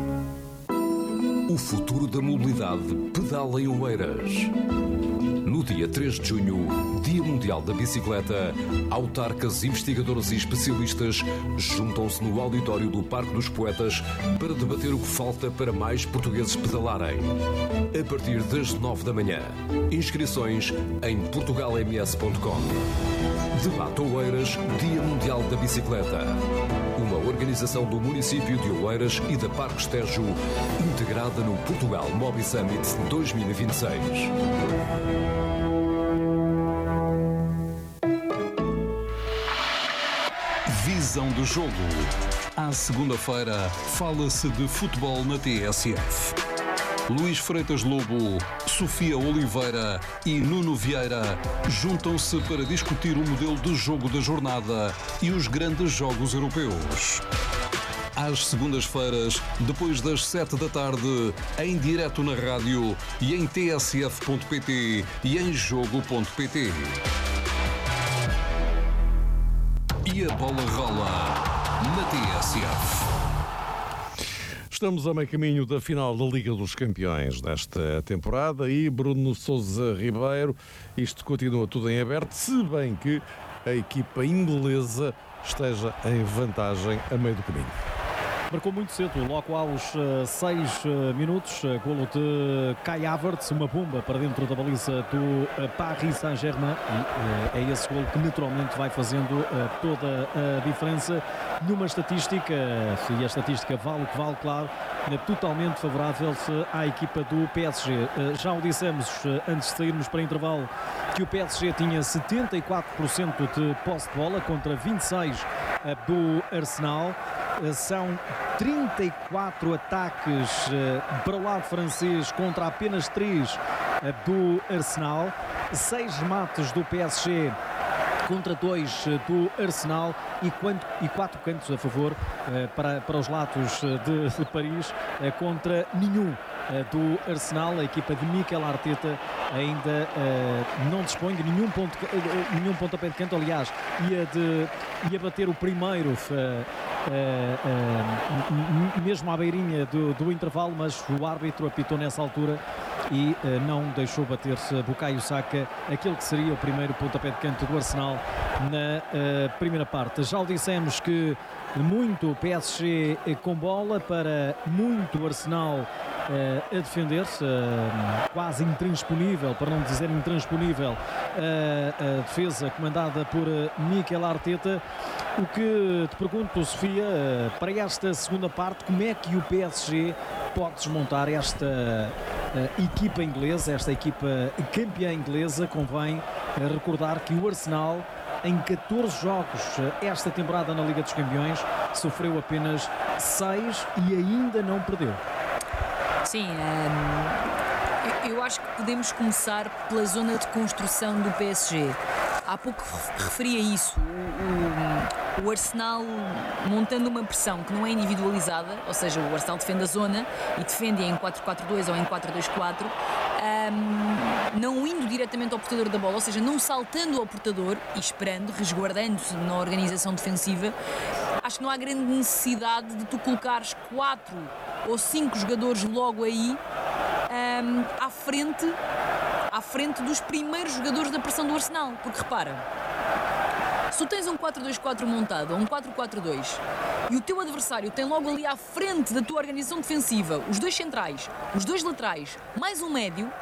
S3: O futuro da mobilidade pedala em Oeiras. No dia três de junho, Dia Mundial da Bicicleta, autarcas, investigadores e especialistas juntam-se no auditório do Parque dos Poetas para debater o que falta para mais portugueses pedalarem. A partir das nove da manhã. Inscrições em portugal m s ponto com. Debate Oeiras, Dia Mundial da Bicicleta. Uma organização do município de Oeiras e da Parque Tejo, integrada no Portugal Mobi Summit dois mil e vinte e seis.
S8: Visão do jogo. À segunda-feira, fala-se de futebol na T S F. Luís Freitas Lobo, Sofia Oliveira e Nuno Vieira juntam-se para discutir o modelo de jogo da jornada e os grandes jogos europeus. Às segundas-feiras, depois das sete da tarde, em direto na rádio e em t s f ponto p t e em jogo ponto p t. E a bola rola na T S F.
S5: Estamos a meio caminho da final da Liga dos Campeões desta temporada e Bruno Sousa Ribeiro, isto continua tudo em aberto, se bem que a equipa inglesa esteja em vantagem a meio do caminho.
S1: Marcou muito cedo, logo aos uh, seis uh, minutos, uh, golo de Kai Havertz, uma bomba para dentro da baliza do uh, Paris Saint-Germain e uh, é esse golo que naturalmente vai fazendo uh, toda a diferença numa estatística, uh, e a estatística vale o que vale, claro, uh, totalmente favorável uh, à equipa do P S G. Uh, já o dissemos uh, antes de sairmos para intervalo que o P S G tinha setenta e quatro por cento de posse de bola contra vinte e seis por cento uh, do Arsenal. São trinta e quatro ataques uh, para o lado francês contra apenas três uh, do Arsenal. seis remates do P S G contra dois uh, do Arsenal e, quanto, e quatro cantos a favor uh, para, para os lados uh, de, de Paris uh, contra nenhum uh, do Arsenal. A equipa de Mikel Arteta ainda uh, não dispõe de nenhum, ponto, uh, nenhum pontapé de canto. Aliás, ia, de, ia bater o primeiro uh, Uh, uh, mesmo à beirinha do, do intervalo, mas o árbitro apitou nessa altura e uh, não deixou bater-se Bukayo Saka, aquele que seria o primeiro pontapé de canto do Arsenal na uh, primeira parte. Já o dissemos que muito P S G com bola para muito Arsenal Uh, a defender-se, uh, quase intransponível, para não dizer intransponível, uh, a defesa comandada por uh, Mikel Arteta. O que te pergunto, Sofia, uh, para esta segunda parte, como é que o P S G pode desmontar esta uh, equipa inglesa, esta equipa campeã inglesa? Convém uh, recordar que o Arsenal, em catorze jogos uh, esta temporada na Liga dos Campeões, sofreu apenas seis e ainda não perdeu.
S2: Sim, hum, eu acho que podemos começar pela zona de construção do P S G. Há pouco referia isso, o, o, o Arsenal montando uma pressão que não é individualizada, ou seja, o Arsenal defende a zona e defende em quatro quatro dois ou em quatro dois quatro, um, não indo diretamente ao portador da bola, ou seja, não saltando ao portador e esperando, resguardando-se na organização defensiva. Acho que não há grande necessidade de tu colocares quatro ou cinco jogadores logo aí um, à frente à frente dos primeiros jogadores da pressão do Arsenal, porque repara, se tu tens um quatro dois quatro montado ou um quatro quatro dois e o teu adversário tem logo ali à frente da tua organização defensiva os dois centrais, os dois laterais, mais um médio,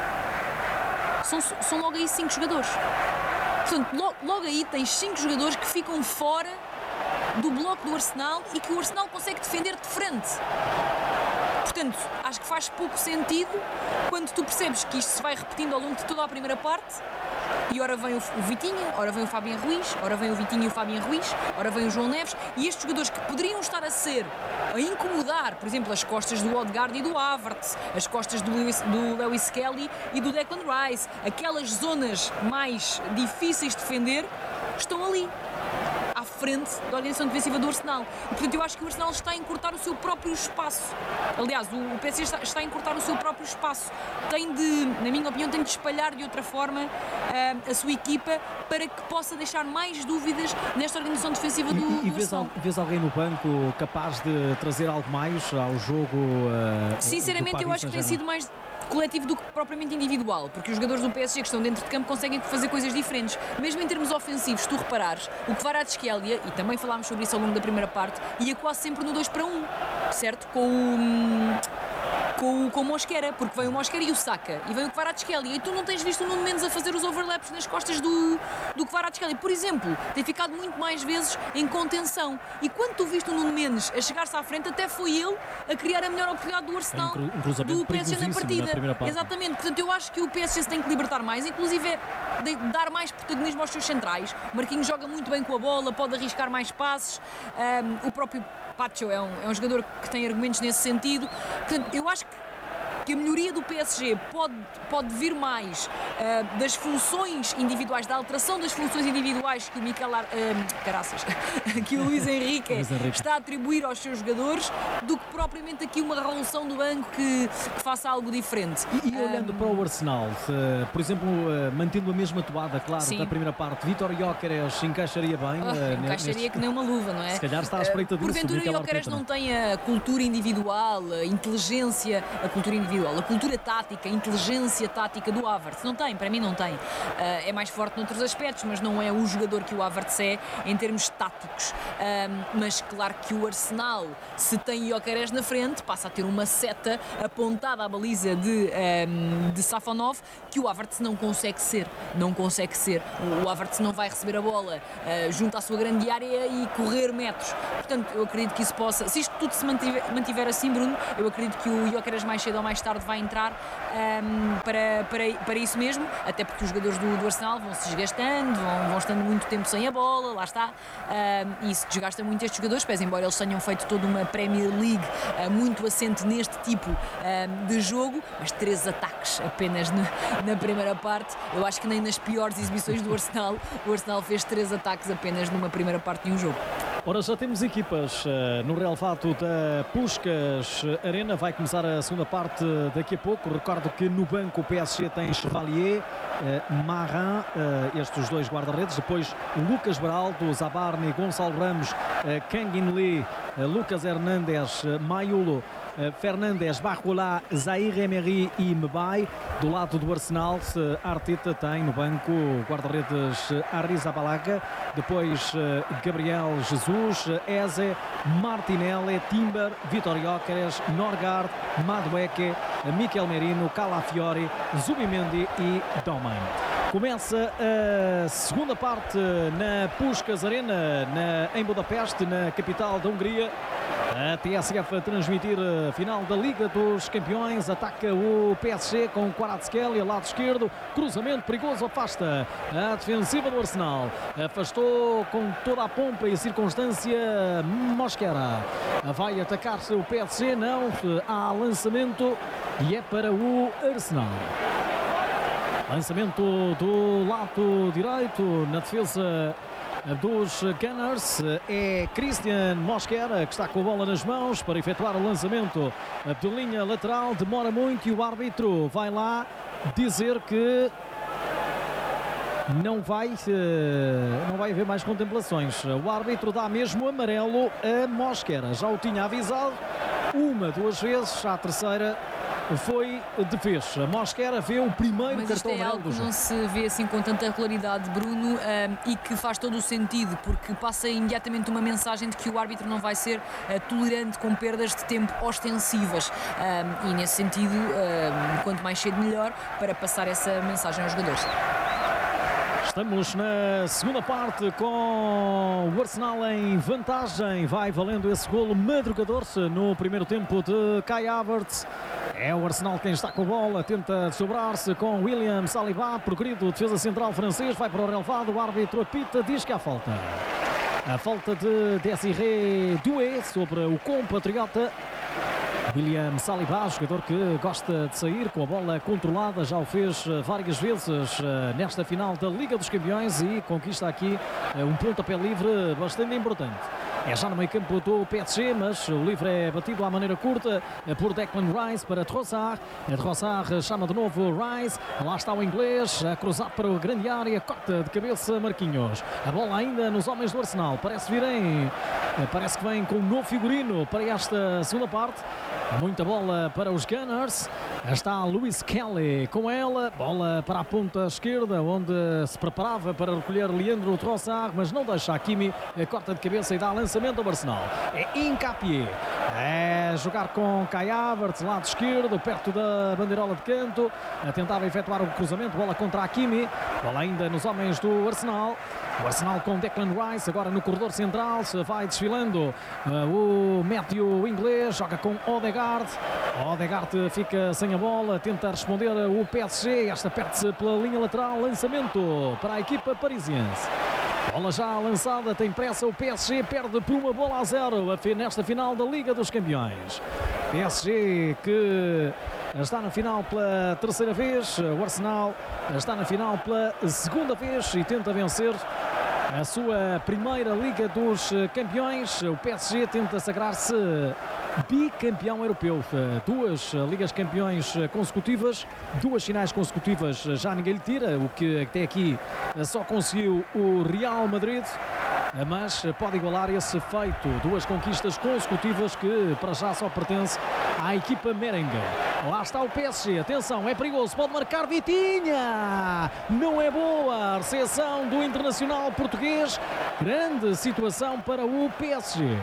S2: são, são logo aí cinco jogadores. Portanto, logo, logo aí tens cinco jogadores que ficam fora do bloco do Arsenal e que o Arsenal consegue defender de frente. Portanto, acho que faz pouco sentido quando tu percebes que isto se vai repetindo ao longo de toda a primeira parte e ora vem o Vitinha, ora vem o Fabián Ruiz, ora vem o Vitinha e o Fabián Ruiz, ora vem o João Neves, e estes jogadores que poderiam estar a ser, a incomodar, por exemplo, as costas do Odegaard e do Havertz, as costas do Lewis, do Lewis Kelly e do Declan Rice, aquelas zonas mais difíceis de defender, estão ali, à frente da organização defensiva do Arsenal. E, portanto, eu acho que o Arsenal está a encurtar o seu próprio espaço. Aliás, o P S G está, está a encurtar o seu próprio espaço. Tem de, na minha opinião, tem de espalhar de outra forma uh, a sua equipa para que possa deixar mais dúvidas nesta organização defensiva do,
S1: e, e
S2: do
S1: vês,
S2: Arsenal.
S1: Al, vês alguém no banco capaz de trazer algo mais ao jogo? Uh,
S2: Sinceramente, eu acho que tem sido mais coletivo do que propriamente individual, porque os jogadores do P S G que estão dentro de campo conseguem fazer coisas diferentes. Mesmo em termos ofensivos, se tu reparares, o Kvaratskhelia, e também falámos sobre isso ao longo da primeira parte, ia quase sempre no dois para um, certo? Com o... Com, com o Mosquera, porque vem o Mosquera e o Saka, e vem o Kvaratskhelia, e tu não tens visto o Nuno Mendes a fazer os overlaps nas costas do, do Kvaratskhelia. Por exemplo, tem ficado muito mais vezes em contenção, e quando tu viste o Nuno Mendes a chegar-se à frente, até foi ele a criar a melhor oportunidade do Arsenal,
S1: um
S2: do P S G na partida.
S1: Na
S2: Exatamente, portanto eu acho que o P S G se tem que libertar mais, inclusive é de dar mais protagonismo aos seus centrais. O Marquinhos joga muito bem com a bola, pode arriscar mais passes, um, o próprio Pacho é um, é um jogador que tem argumentos nesse sentido. Portanto, eu acho que que a melhoria do P S G pode, pode vir mais uh, das funções individuais, da alteração das funções individuais que o Mikel Ar... Uh, caraças, que o Luís Henrique está a atribuir aos seus jogadores, do que propriamente aqui uma revolução do banco que, que faça algo diferente.
S1: E, e olhando um... para o Arsenal, uh, por exemplo, uh, mantendo a mesma toada, claro, sim, da primeira parte, Vítor Gyökeres encaixaria bem.
S2: Oh, uh, encaixaria neste... que nem uma luva, não é?
S1: Se calhar está à espreita disso.
S2: Porventura o Gyökeres não tem a cultura individual, a inteligência, a cultura individual, a cultura tática, a inteligência tática do Havertz. Não tem, para mim não tem. Uh, é mais forte noutros aspectos, mas não é o jogador que o Havertz é em termos táticos. Uh, mas claro que o Arsenal, se tem Gyökeres na frente, passa a ter uma seta apontada à baliza de, um, de Safonov, que o Havertz não consegue ser. Não consegue ser. O Havertz não vai receber a bola uh, junto à sua grande área e correr metros. Portanto, eu acredito que isso possa... Se isto tudo se mantiver, mantiver assim, Bruno, eu acredito que o Gyökeres mais cedo ou mais tarde vai entrar um, para, para, para isso mesmo, até porque os jogadores do, do Arsenal vão se desgastando, vão, vão estando muito tempo sem a bola, lá está, um, e isso desgasta muito estes jogadores, pese embora eles tenham feito toda uma Premier League uh, muito assente neste tipo uh, de jogo, mas três ataques apenas na, na primeira parte. Eu acho que nem nas piores exibições do Arsenal o Arsenal fez três ataques apenas numa primeira parte de um jogo.
S1: Ora, já temos equipas uh, no relevado da Puskás Arena. Vai começar a segunda parte daqui a pouco. Recordo que no banco o P S G tem Chevalier, uh, Marin, uh, estes dois guarda-redes. Depois Lucas Beraldo, Zabarni, Gonçalo Ramos, uh, Kang In Lee, uh, Lucas Hernandes, uh, Maiulo, Uh, Fernandes, Barrola, Zaire Emery e Mbaye. Do lado do Arsenal, uh, Arteta tem no banco guarda-redes uh, Arrizabalaga, depois uh, Gabriel Jesus, uh, Eze, Martinelli, Timber, Vítor Gyökeres, Norgard, Madueke, uh, Mikel Merino, Calafiori, Zubimendi e Doman. Começa a segunda parte na Puskás Arena, na, em Budapeste, na capital da Hungria. A T S F a transmitir a final da Liga dos Campeões. Ataca o P S G com Kvaratskhelia, lado esquerdo. Cruzamento perigoso, afasta a defensiva do Arsenal. Afastou com toda a pompa e a circunstância Mosquera. Vai atacar-se o P S G, não. Há lançamento e é para o Arsenal. Lançamento do lado direito na defesa dos Gunners. É Christian Mosquera que está com a bola nas mãos para efetuar o lançamento de linha lateral. Demora muito e o árbitro vai lá dizer que não vai, não vai haver mais contemplações. O árbitro dá mesmo amarelo a Mosquera. Já o tinha avisado uma, duas vezes, à terceira foi de vez. A Mosquera vê o primeiro
S2: Mas
S1: cartão
S2: amarelo do jogo. Mas não se vê assim com tanta regularidade, Bruno, um, e que faz todo o sentido, porque passa imediatamente uma mensagem de que o árbitro não vai ser uh, tolerante com perdas de tempo ostensivas. Um, e nesse sentido, um, quanto mais cedo melhor, para passar essa mensagem aos jogadores.
S1: Estamos na segunda parte com o Arsenal em vantagem. Vai valendo esse golo madrugador no primeiro tempo de Kai Havertz. É o Arsenal quem está com a bola, tenta sobrar-se com William Saliba, progredido, defesa central francês, vai para o relevado, o árbitro apita, diz que há falta. A falta de Désiré Doué sobre o compatriota William Saliba, jogador que gosta de sair com a bola controlada, já o fez várias vezes nesta final da Liga dos Campeões e conquista aqui um pontapé livre bastante importante. É já no meio campo do P S G, mas o livre é batido à maneira curta por Declan Rice para Trossard. Trossard chama de novo Rice. Lá está o inglês a cruzar para a grande área. Corta de cabeça Marquinhos. A bola ainda nos homens do Arsenal. Parece virem. Parece que vem com um novo figurino para esta segunda parte. Muita bola para os Gunners. Está Lewis Kelly com ela. Bola para a ponta esquerda, onde se preparava para recolher Leandro Trossard, mas não deixa Hakimi. Corta de cabeça e dá lançamento ao Arsenal. É Hincapié. É jogar com Kai Havertz, lado esquerdo, perto da bandeirola de canto. Tentava efetuar o cruzamento. Bola contra Hakimi. Bola ainda nos homens do Arsenal. O Arsenal com Declan Rice agora no corredor central. Vai desfilando o Matthew inglês. Joga com Odegaard. Odegaard fica sem a bola. Tenta responder o P S G. Esta perde-se pela linha lateral. Lançamento para a equipa parisiense. Bola já lançada, tem pressa o P S G, perde por uma bola a zero nesta final da Liga dos Campeões. P S G que está na final pela terceira vez, o Arsenal está na final pela segunda vez e tenta vencer a sua primeira Liga dos Campeões. O P S G tenta sagrar-se bicampeão europeu. Duas Ligas Campeões consecutivas, duas finais consecutivas já ninguém lhe tira, o que até aqui só conseguiu o Real Madrid, mas pode igualar esse feito. Duas conquistas consecutivas que para já só pertence à equipa merengue. Lá está o P S G, atenção, é perigoso, pode marcar Vitinha, não é boa a recepção do internacional português, grande situação para o P S G.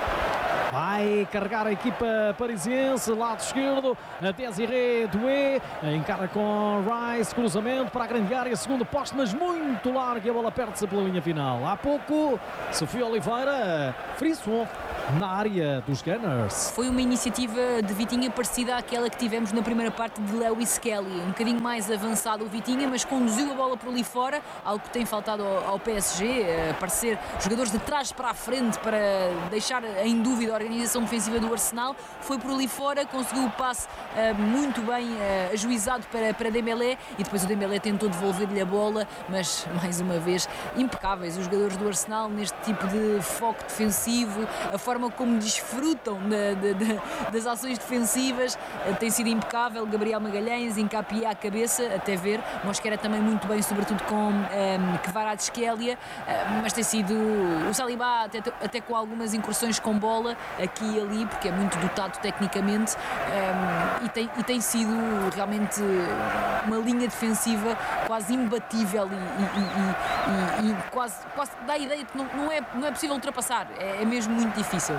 S1: Vai carregar a equipa parisiense, lado esquerdo, a Désiré Doué, encara com Rice, cruzamento para a grande área, segundo poste, mas muito larga, a bola perde-se pela linha final. Há pouco, Sofia Oliveira, frisson na área dos Gunners.
S2: Foi uma iniciativa de Vitinha parecida àquela que tivemos na primeira parte de Lewis Kelly. Um bocadinho mais avançado o Vitinha, mas conduziu a bola por ali fora, algo que tem faltado ao, ao P S G, aparecer jogadores de trás para a frente para deixar em dúvida a organização defensiva do Arsenal. Foi por ali fora, conseguiu o passe uh, muito bem uh, ajuizado para, para Dembélé e depois o Dembélé tentou devolver-lhe a bola, mas mais uma vez impecáveis os jogadores do Arsenal neste tipo de foco defensivo, a forma como desfrutam de, de, de, das ações defensivas uh, tem sido impecável. Gabriel Magalhães, Hincapié à cabeça, até ver, Mosquera também muito bem, sobretudo com um, Kvaratskhelia, uh, mas tem sido o Saliba até, até com algumas incursões com bola aqui e ali, porque é muito dotado tecnicamente, um, e, tem, e tem sido realmente uma linha defensiva quase imbatível e, e, e, e, e quase, quase dá a ideia que não, não, é, não é possível ultrapassar, é, é mesmo muito difícil.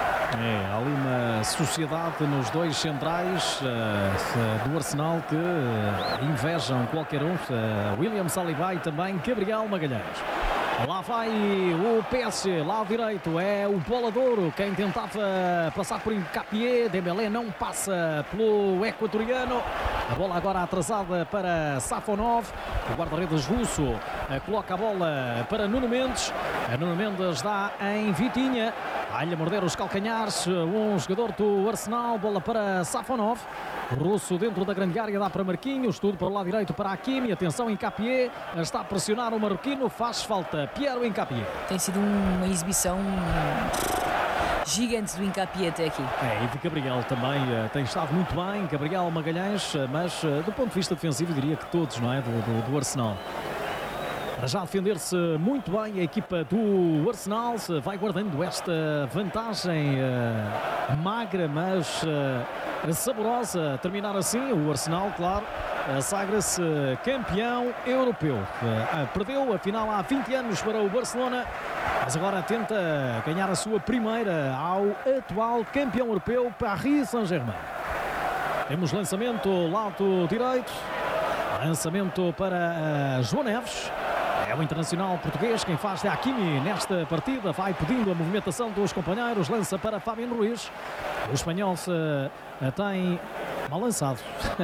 S1: É, há ali uma sociedade nos dois centrais uh, do Arsenal que uh, invejam qualquer um, uh, William Saliba e também Gabriel Magalhães. Lá vai o P S G, lado direito, é o Boladouro, quem tentava passar por Hincapié, Dembélé não passa pelo equatoriano, a bola agora atrasada para Safonov, o guarda-redes russo coloca a bola para Nuno Mendes, a Nuno Mendes dá em Vitinha, vai-lhe morder os calcanhares, um jogador do Arsenal, bola para Safonov, russo dentro da grande área, dá para Marquinhos, tudo para o lado direito para Hakimi, atenção, Hincapié está a pressionar o marroquino, faz falta Piero Hincapié.
S2: Tem sido uma exibição gigante do Hincapié até aqui.
S1: É, e de Gabriel também uh, tem estado muito bem, Gabriel Magalhães, uh, mas uh, do ponto de vista defensivo diria que todos, não é, do, do, do Arsenal. Para já defender-se muito bem a equipa do Arsenal, vai guardando esta vantagem uh, magra, mas uh, saborosa. Terminar assim, o Arsenal, claro, uh, sagra-se campeão europeu. Uh, perdeu a final há vinte anos para o Barcelona, mas agora tenta ganhar a sua primeira ao atual campeão europeu, Paris Saint-Germain. Temos lançamento lado direito, lançamento para uh, João Neves. É o internacional português quem faz de Hakimi nesta partida, vai pedindo a movimentação dos companheiros, lança para Fabián Ruiz. O espanhol se tem mal lançado.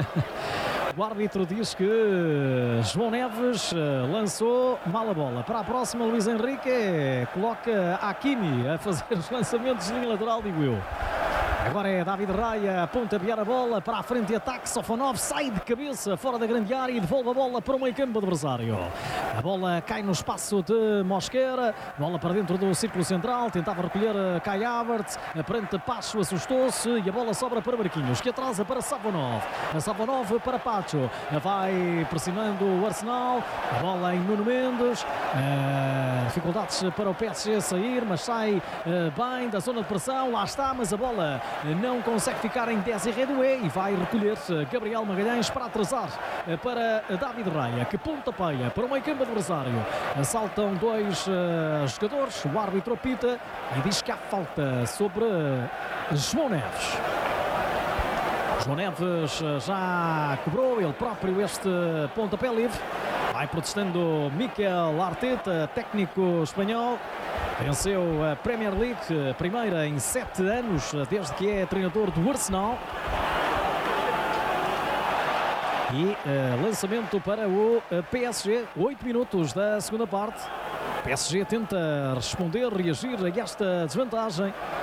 S1: O árbitro diz que João Neves lançou mal a bola. Para a próxima, Luís Henrique coloca Hakimi a fazer os lançamentos de linha lateral, digo eu. Agora é David Raya a pontapear a bola para a frente de ataque. Sofonov sai de cabeça fora da grande área e devolve a bola para o meio campo adversário. A bola cai no espaço de Mosquera, bola para dentro do círculo central, tentava recolher Kai Havertz, a frente Pacho assustou-se e a bola sobra para Marquinhos, que atrasa para Savonov. A Savonov para Pacho, vai pressionando o Arsenal, a bola em Nuno Mendes, uh, dificuldades para o P S G sair, mas sai uh, bem da zona de pressão, lá está, mas a bola não consegue ficar em Désiré Doué e vai recolher Gabriel Magalhães para atrasar para David Raya, que pontapeia para o meio campo adversário. Saltam dois uh, jogadores, o árbitro apita e diz que há falta sobre João Neves. João Neves já cobrou ele próprio este pontapé livre. Vai protestando Mikel Arteta, técnico espanhol. Venceu a Premier League, a primeira em sete anos, desde que é treinador do Arsenal. E uh, lançamento para o uh, P S G, oito minutos da segunda parte. O P S G tenta responder, reagir a esta desvantagem.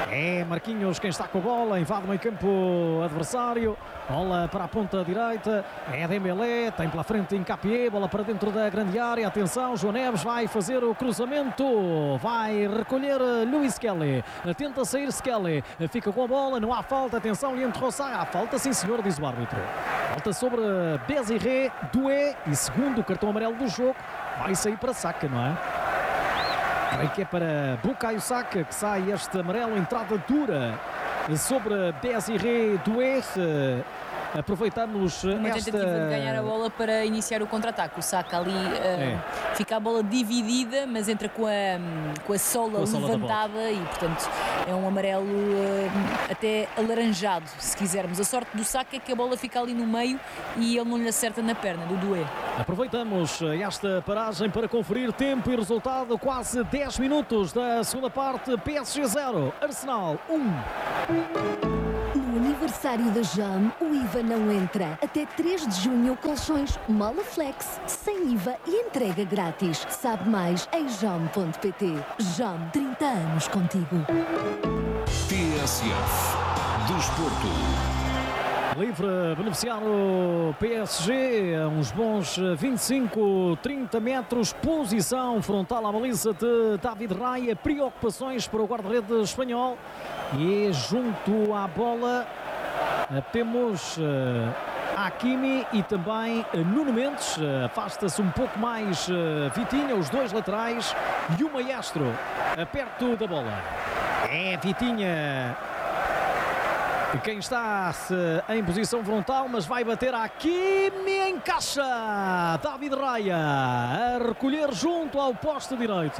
S1: É Marquinhos quem está com a bola, invade o meio campo adversário, bola para a ponta direita, é Dembélé, tem pela frente Hincapié, bola para dentro da grande área, atenção, João Neves vai fazer o cruzamento, vai recolher Luís Kelly, tenta sair Kelly, fica com a bola, não há falta, atenção, Leandro Trossard, há falta sim senhor, diz o árbitro. Falta sobre Désiré Doué e segundo cartão amarelo do jogo, vai sair para Saka, não é? Creio que é para Bukayo Saka que sai este amarelo, entrada dura sobre Désiré Doué. Aproveitamos
S2: uma
S1: esta...
S2: tentativa de ganhar a bola para iniciar o contra-ataque. O Saka ali uh, é. fica a bola dividida, mas entra com a, com a sola com a levantada sola e, portanto, é um amarelo uh, até alaranjado, se quisermos. A sorte do Saka é que a bola fica ali no meio e ele não lhe acerta na perna, do Doué.
S1: Aproveitamos esta paragem para conferir tempo e resultado. Quase dez minutos da segunda parte. P S G zero, Arsenal um.
S4: Aniversário da Jam, o I V A não entra. Até três de junho, colchões Molaflex, sem I V A e entrega grátis. Sabe mais em jam ponto pt. Jam, trinta anos contigo.
S3: T S F Desporto.
S1: Livre beneficiar o P S G, a uns bons vinte e cinco, trinta metros, posição frontal à baliza de David Raya, preocupações para o guarda-redes espanhol e junto à bola temos uh, Hakimi e também uh, Nuno Mendes, uh, afasta-se um pouco mais uh, Vitinha, os dois laterais e o Maestro uh, perto da bola. É Vitinha quem está em posição frontal, mas vai bater Hakimi, encaixa David Raya a recolher junto ao poste direito.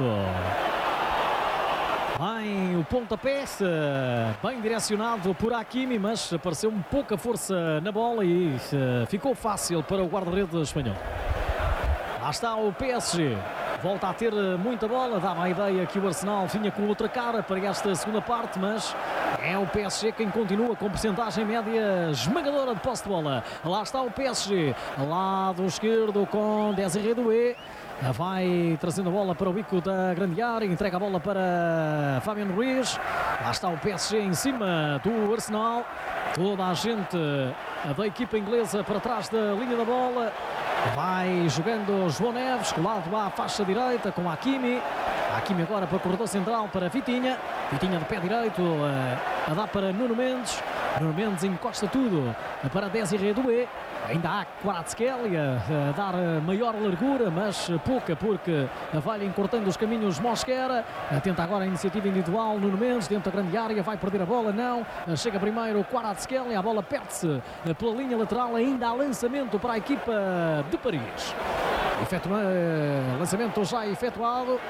S1: Bem, o pontapé bem direcionado por Hakimi, mas apareceu um pouca força na bola e uh, ficou fácil para o guarda-redes espanhol. Lá está o P S G. Volta a ter muita bola, dava a ideia que o Arsenal vinha com outra cara para esta segunda parte, mas é o P S G quem continua com percentagem média esmagadora de posse de bola. Lá está o P S G, lado esquerdo com Désiré Doué. Vai trazendo a bola para o bico da grande área, entrega a bola para Fabian Ruiz. Lá está o P S G em cima do Arsenal. Toda a gente da equipa inglesa para trás da linha da bola. Vai jogando João Neves, colado à faixa direita com Hakimi. Hakimi agora para o corredor central para Vitinha. Vitinha de pé direito a, a dar para Nuno Mendes. Nuno Mendes encosta tudo para Désiré Doué. Ainda há Kvaratskhelia a dar maior largura, mas pouca, porque vai encurtando os caminhos Mosquera. Tenta agora a iniciativa individual Nuno Mendes dentro da grande área, vai perder a bola, não. Chega primeiro Kvaratskhelia, a bola perde-se pela linha lateral, ainda há lançamento para a equipa de Paris. Efetua... Lançamento já efetuado.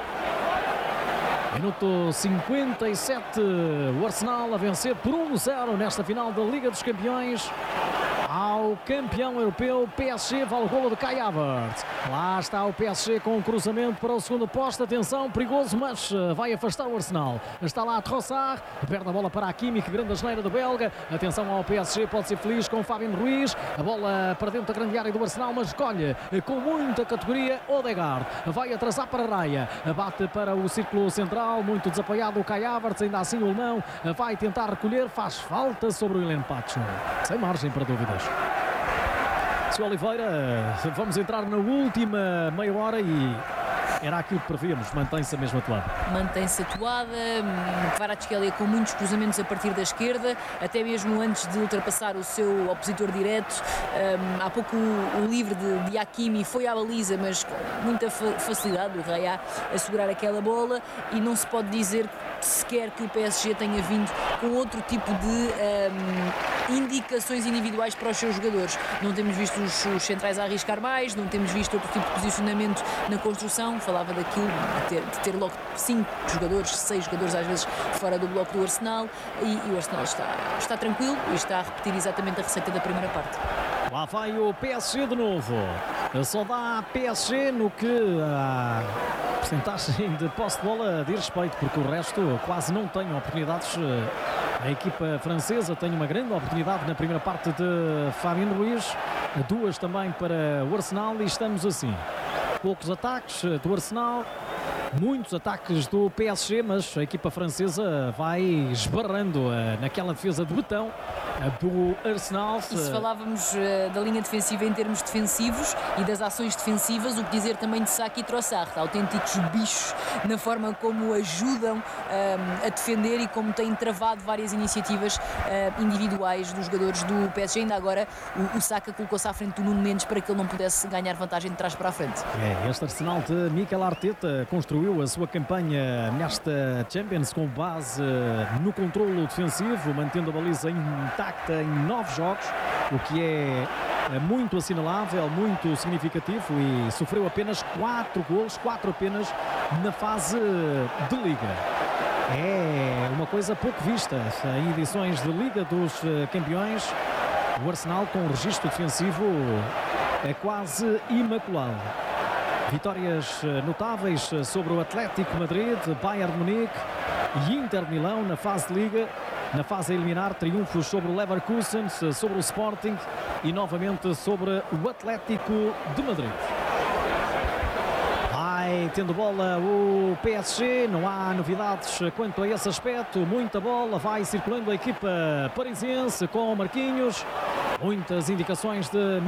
S1: Minuto cinquenta e sete, o Arsenal a vencer por um a zero nesta final da Liga dos Campeões ao campeão europeu. P S G, vale o golo de Kai Havertz. Lá está o P S G com um cruzamento para o segundo posto. Atenção, perigoso, mas vai afastar o Arsenal. Está lá Trossard, perde a bola para Hakimi, que grande asneira do belga. Atenção ao P S G, pode ser feliz com Fabian Ruiz. A bola para dentro da grande área do Arsenal, mas escolhe com muita categoria Odegaard. Vai atrasar para Raya, bate para o círculo central, muito desapoiado o Kai Havertz, ainda assim o alemão vai tentar recolher, faz falta sobre o Ilan Pacho. Sem margem para dúvidas. Senhor Oliveira, vamos entrar na última meia hora e era aquilo que prevíamos, mantém-se a mesma toada.
S2: Mantém-se a toada, Kvaratskhelia com muitos cruzamentos a partir da esquerda, até mesmo antes de ultrapassar o seu opositor direto. Um, há pouco o, o livre de, de Hakimi foi à baliza, mas com muita fa facilidade o Raya a segurar aquela bola, e não se pode dizer sequer que o P S G tenha vindo com outro tipo de um, indicações individuais para os seus jogadores. Não temos visto os, os centrais a arriscar mais, não temos visto outro tipo de posicionamento na construção. Falava daquilo de ter, de ter logo cinco jogadores, seis jogadores às vezes fora do bloco do Arsenal, e, e o Arsenal está, está tranquilo e está a repetir exatamente a receita da primeira parte.
S1: Lá vai o P S G de novo. Só dá P S G no que a percentagem de posse de bola diz respeito, porque o resto quase não tem oportunidades. A equipa francesa tem uma grande oportunidade na primeira parte de Fabian Ruiz, duas também para o Arsenal, e estamos assim. Poucos ataques do Arsenal, Muitos ataques do P S G, mas a equipa francesa vai esbarrando uh, naquela defesa de betão uh, do Arsenal.
S2: E se falávamos uh, da linha defensiva em termos defensivos e das ações defensivas, o que dizer também de Saka e Trossard, autênticos bichos na forma como ajudam uh, a defender e como têm travado várias iniciativas uh, individuais dos jogadores do P S G. Ainda agora o, o Saka colocou-se à frente do Nuno Mendes para que ele não pudesse ganhar vantagem de trás para a frente.
S1: É, este Arsenal de Mikel Arteta construiu a sua campanha nesta Champions com base no controlo defensivo, mantendo a baliza intacta em nove jogos, o que é muito assinalável, muito significativo, e sofreu apenas quatro golos, quatro apenas na fase de Liga. É uma coisa pouco vista em edições de Liga dos Campeões. O Arsenal com um registro defensivo é quase imaculado. Vitórias notáveis sobre o Atlético Madrid, Bayern de Munique e Inter de Milão na fase de Liga. Na fase a eliminar, triunfos sobre o Leverkusen, sobre o Sporting e novamente sobre o Atlético de Madrid. Vai tendo bola o P S G, não há novidades quanto a esse aspecto. Muita bola, vai circulando a equipa parisiense com Marquinhos. Muitas indicações de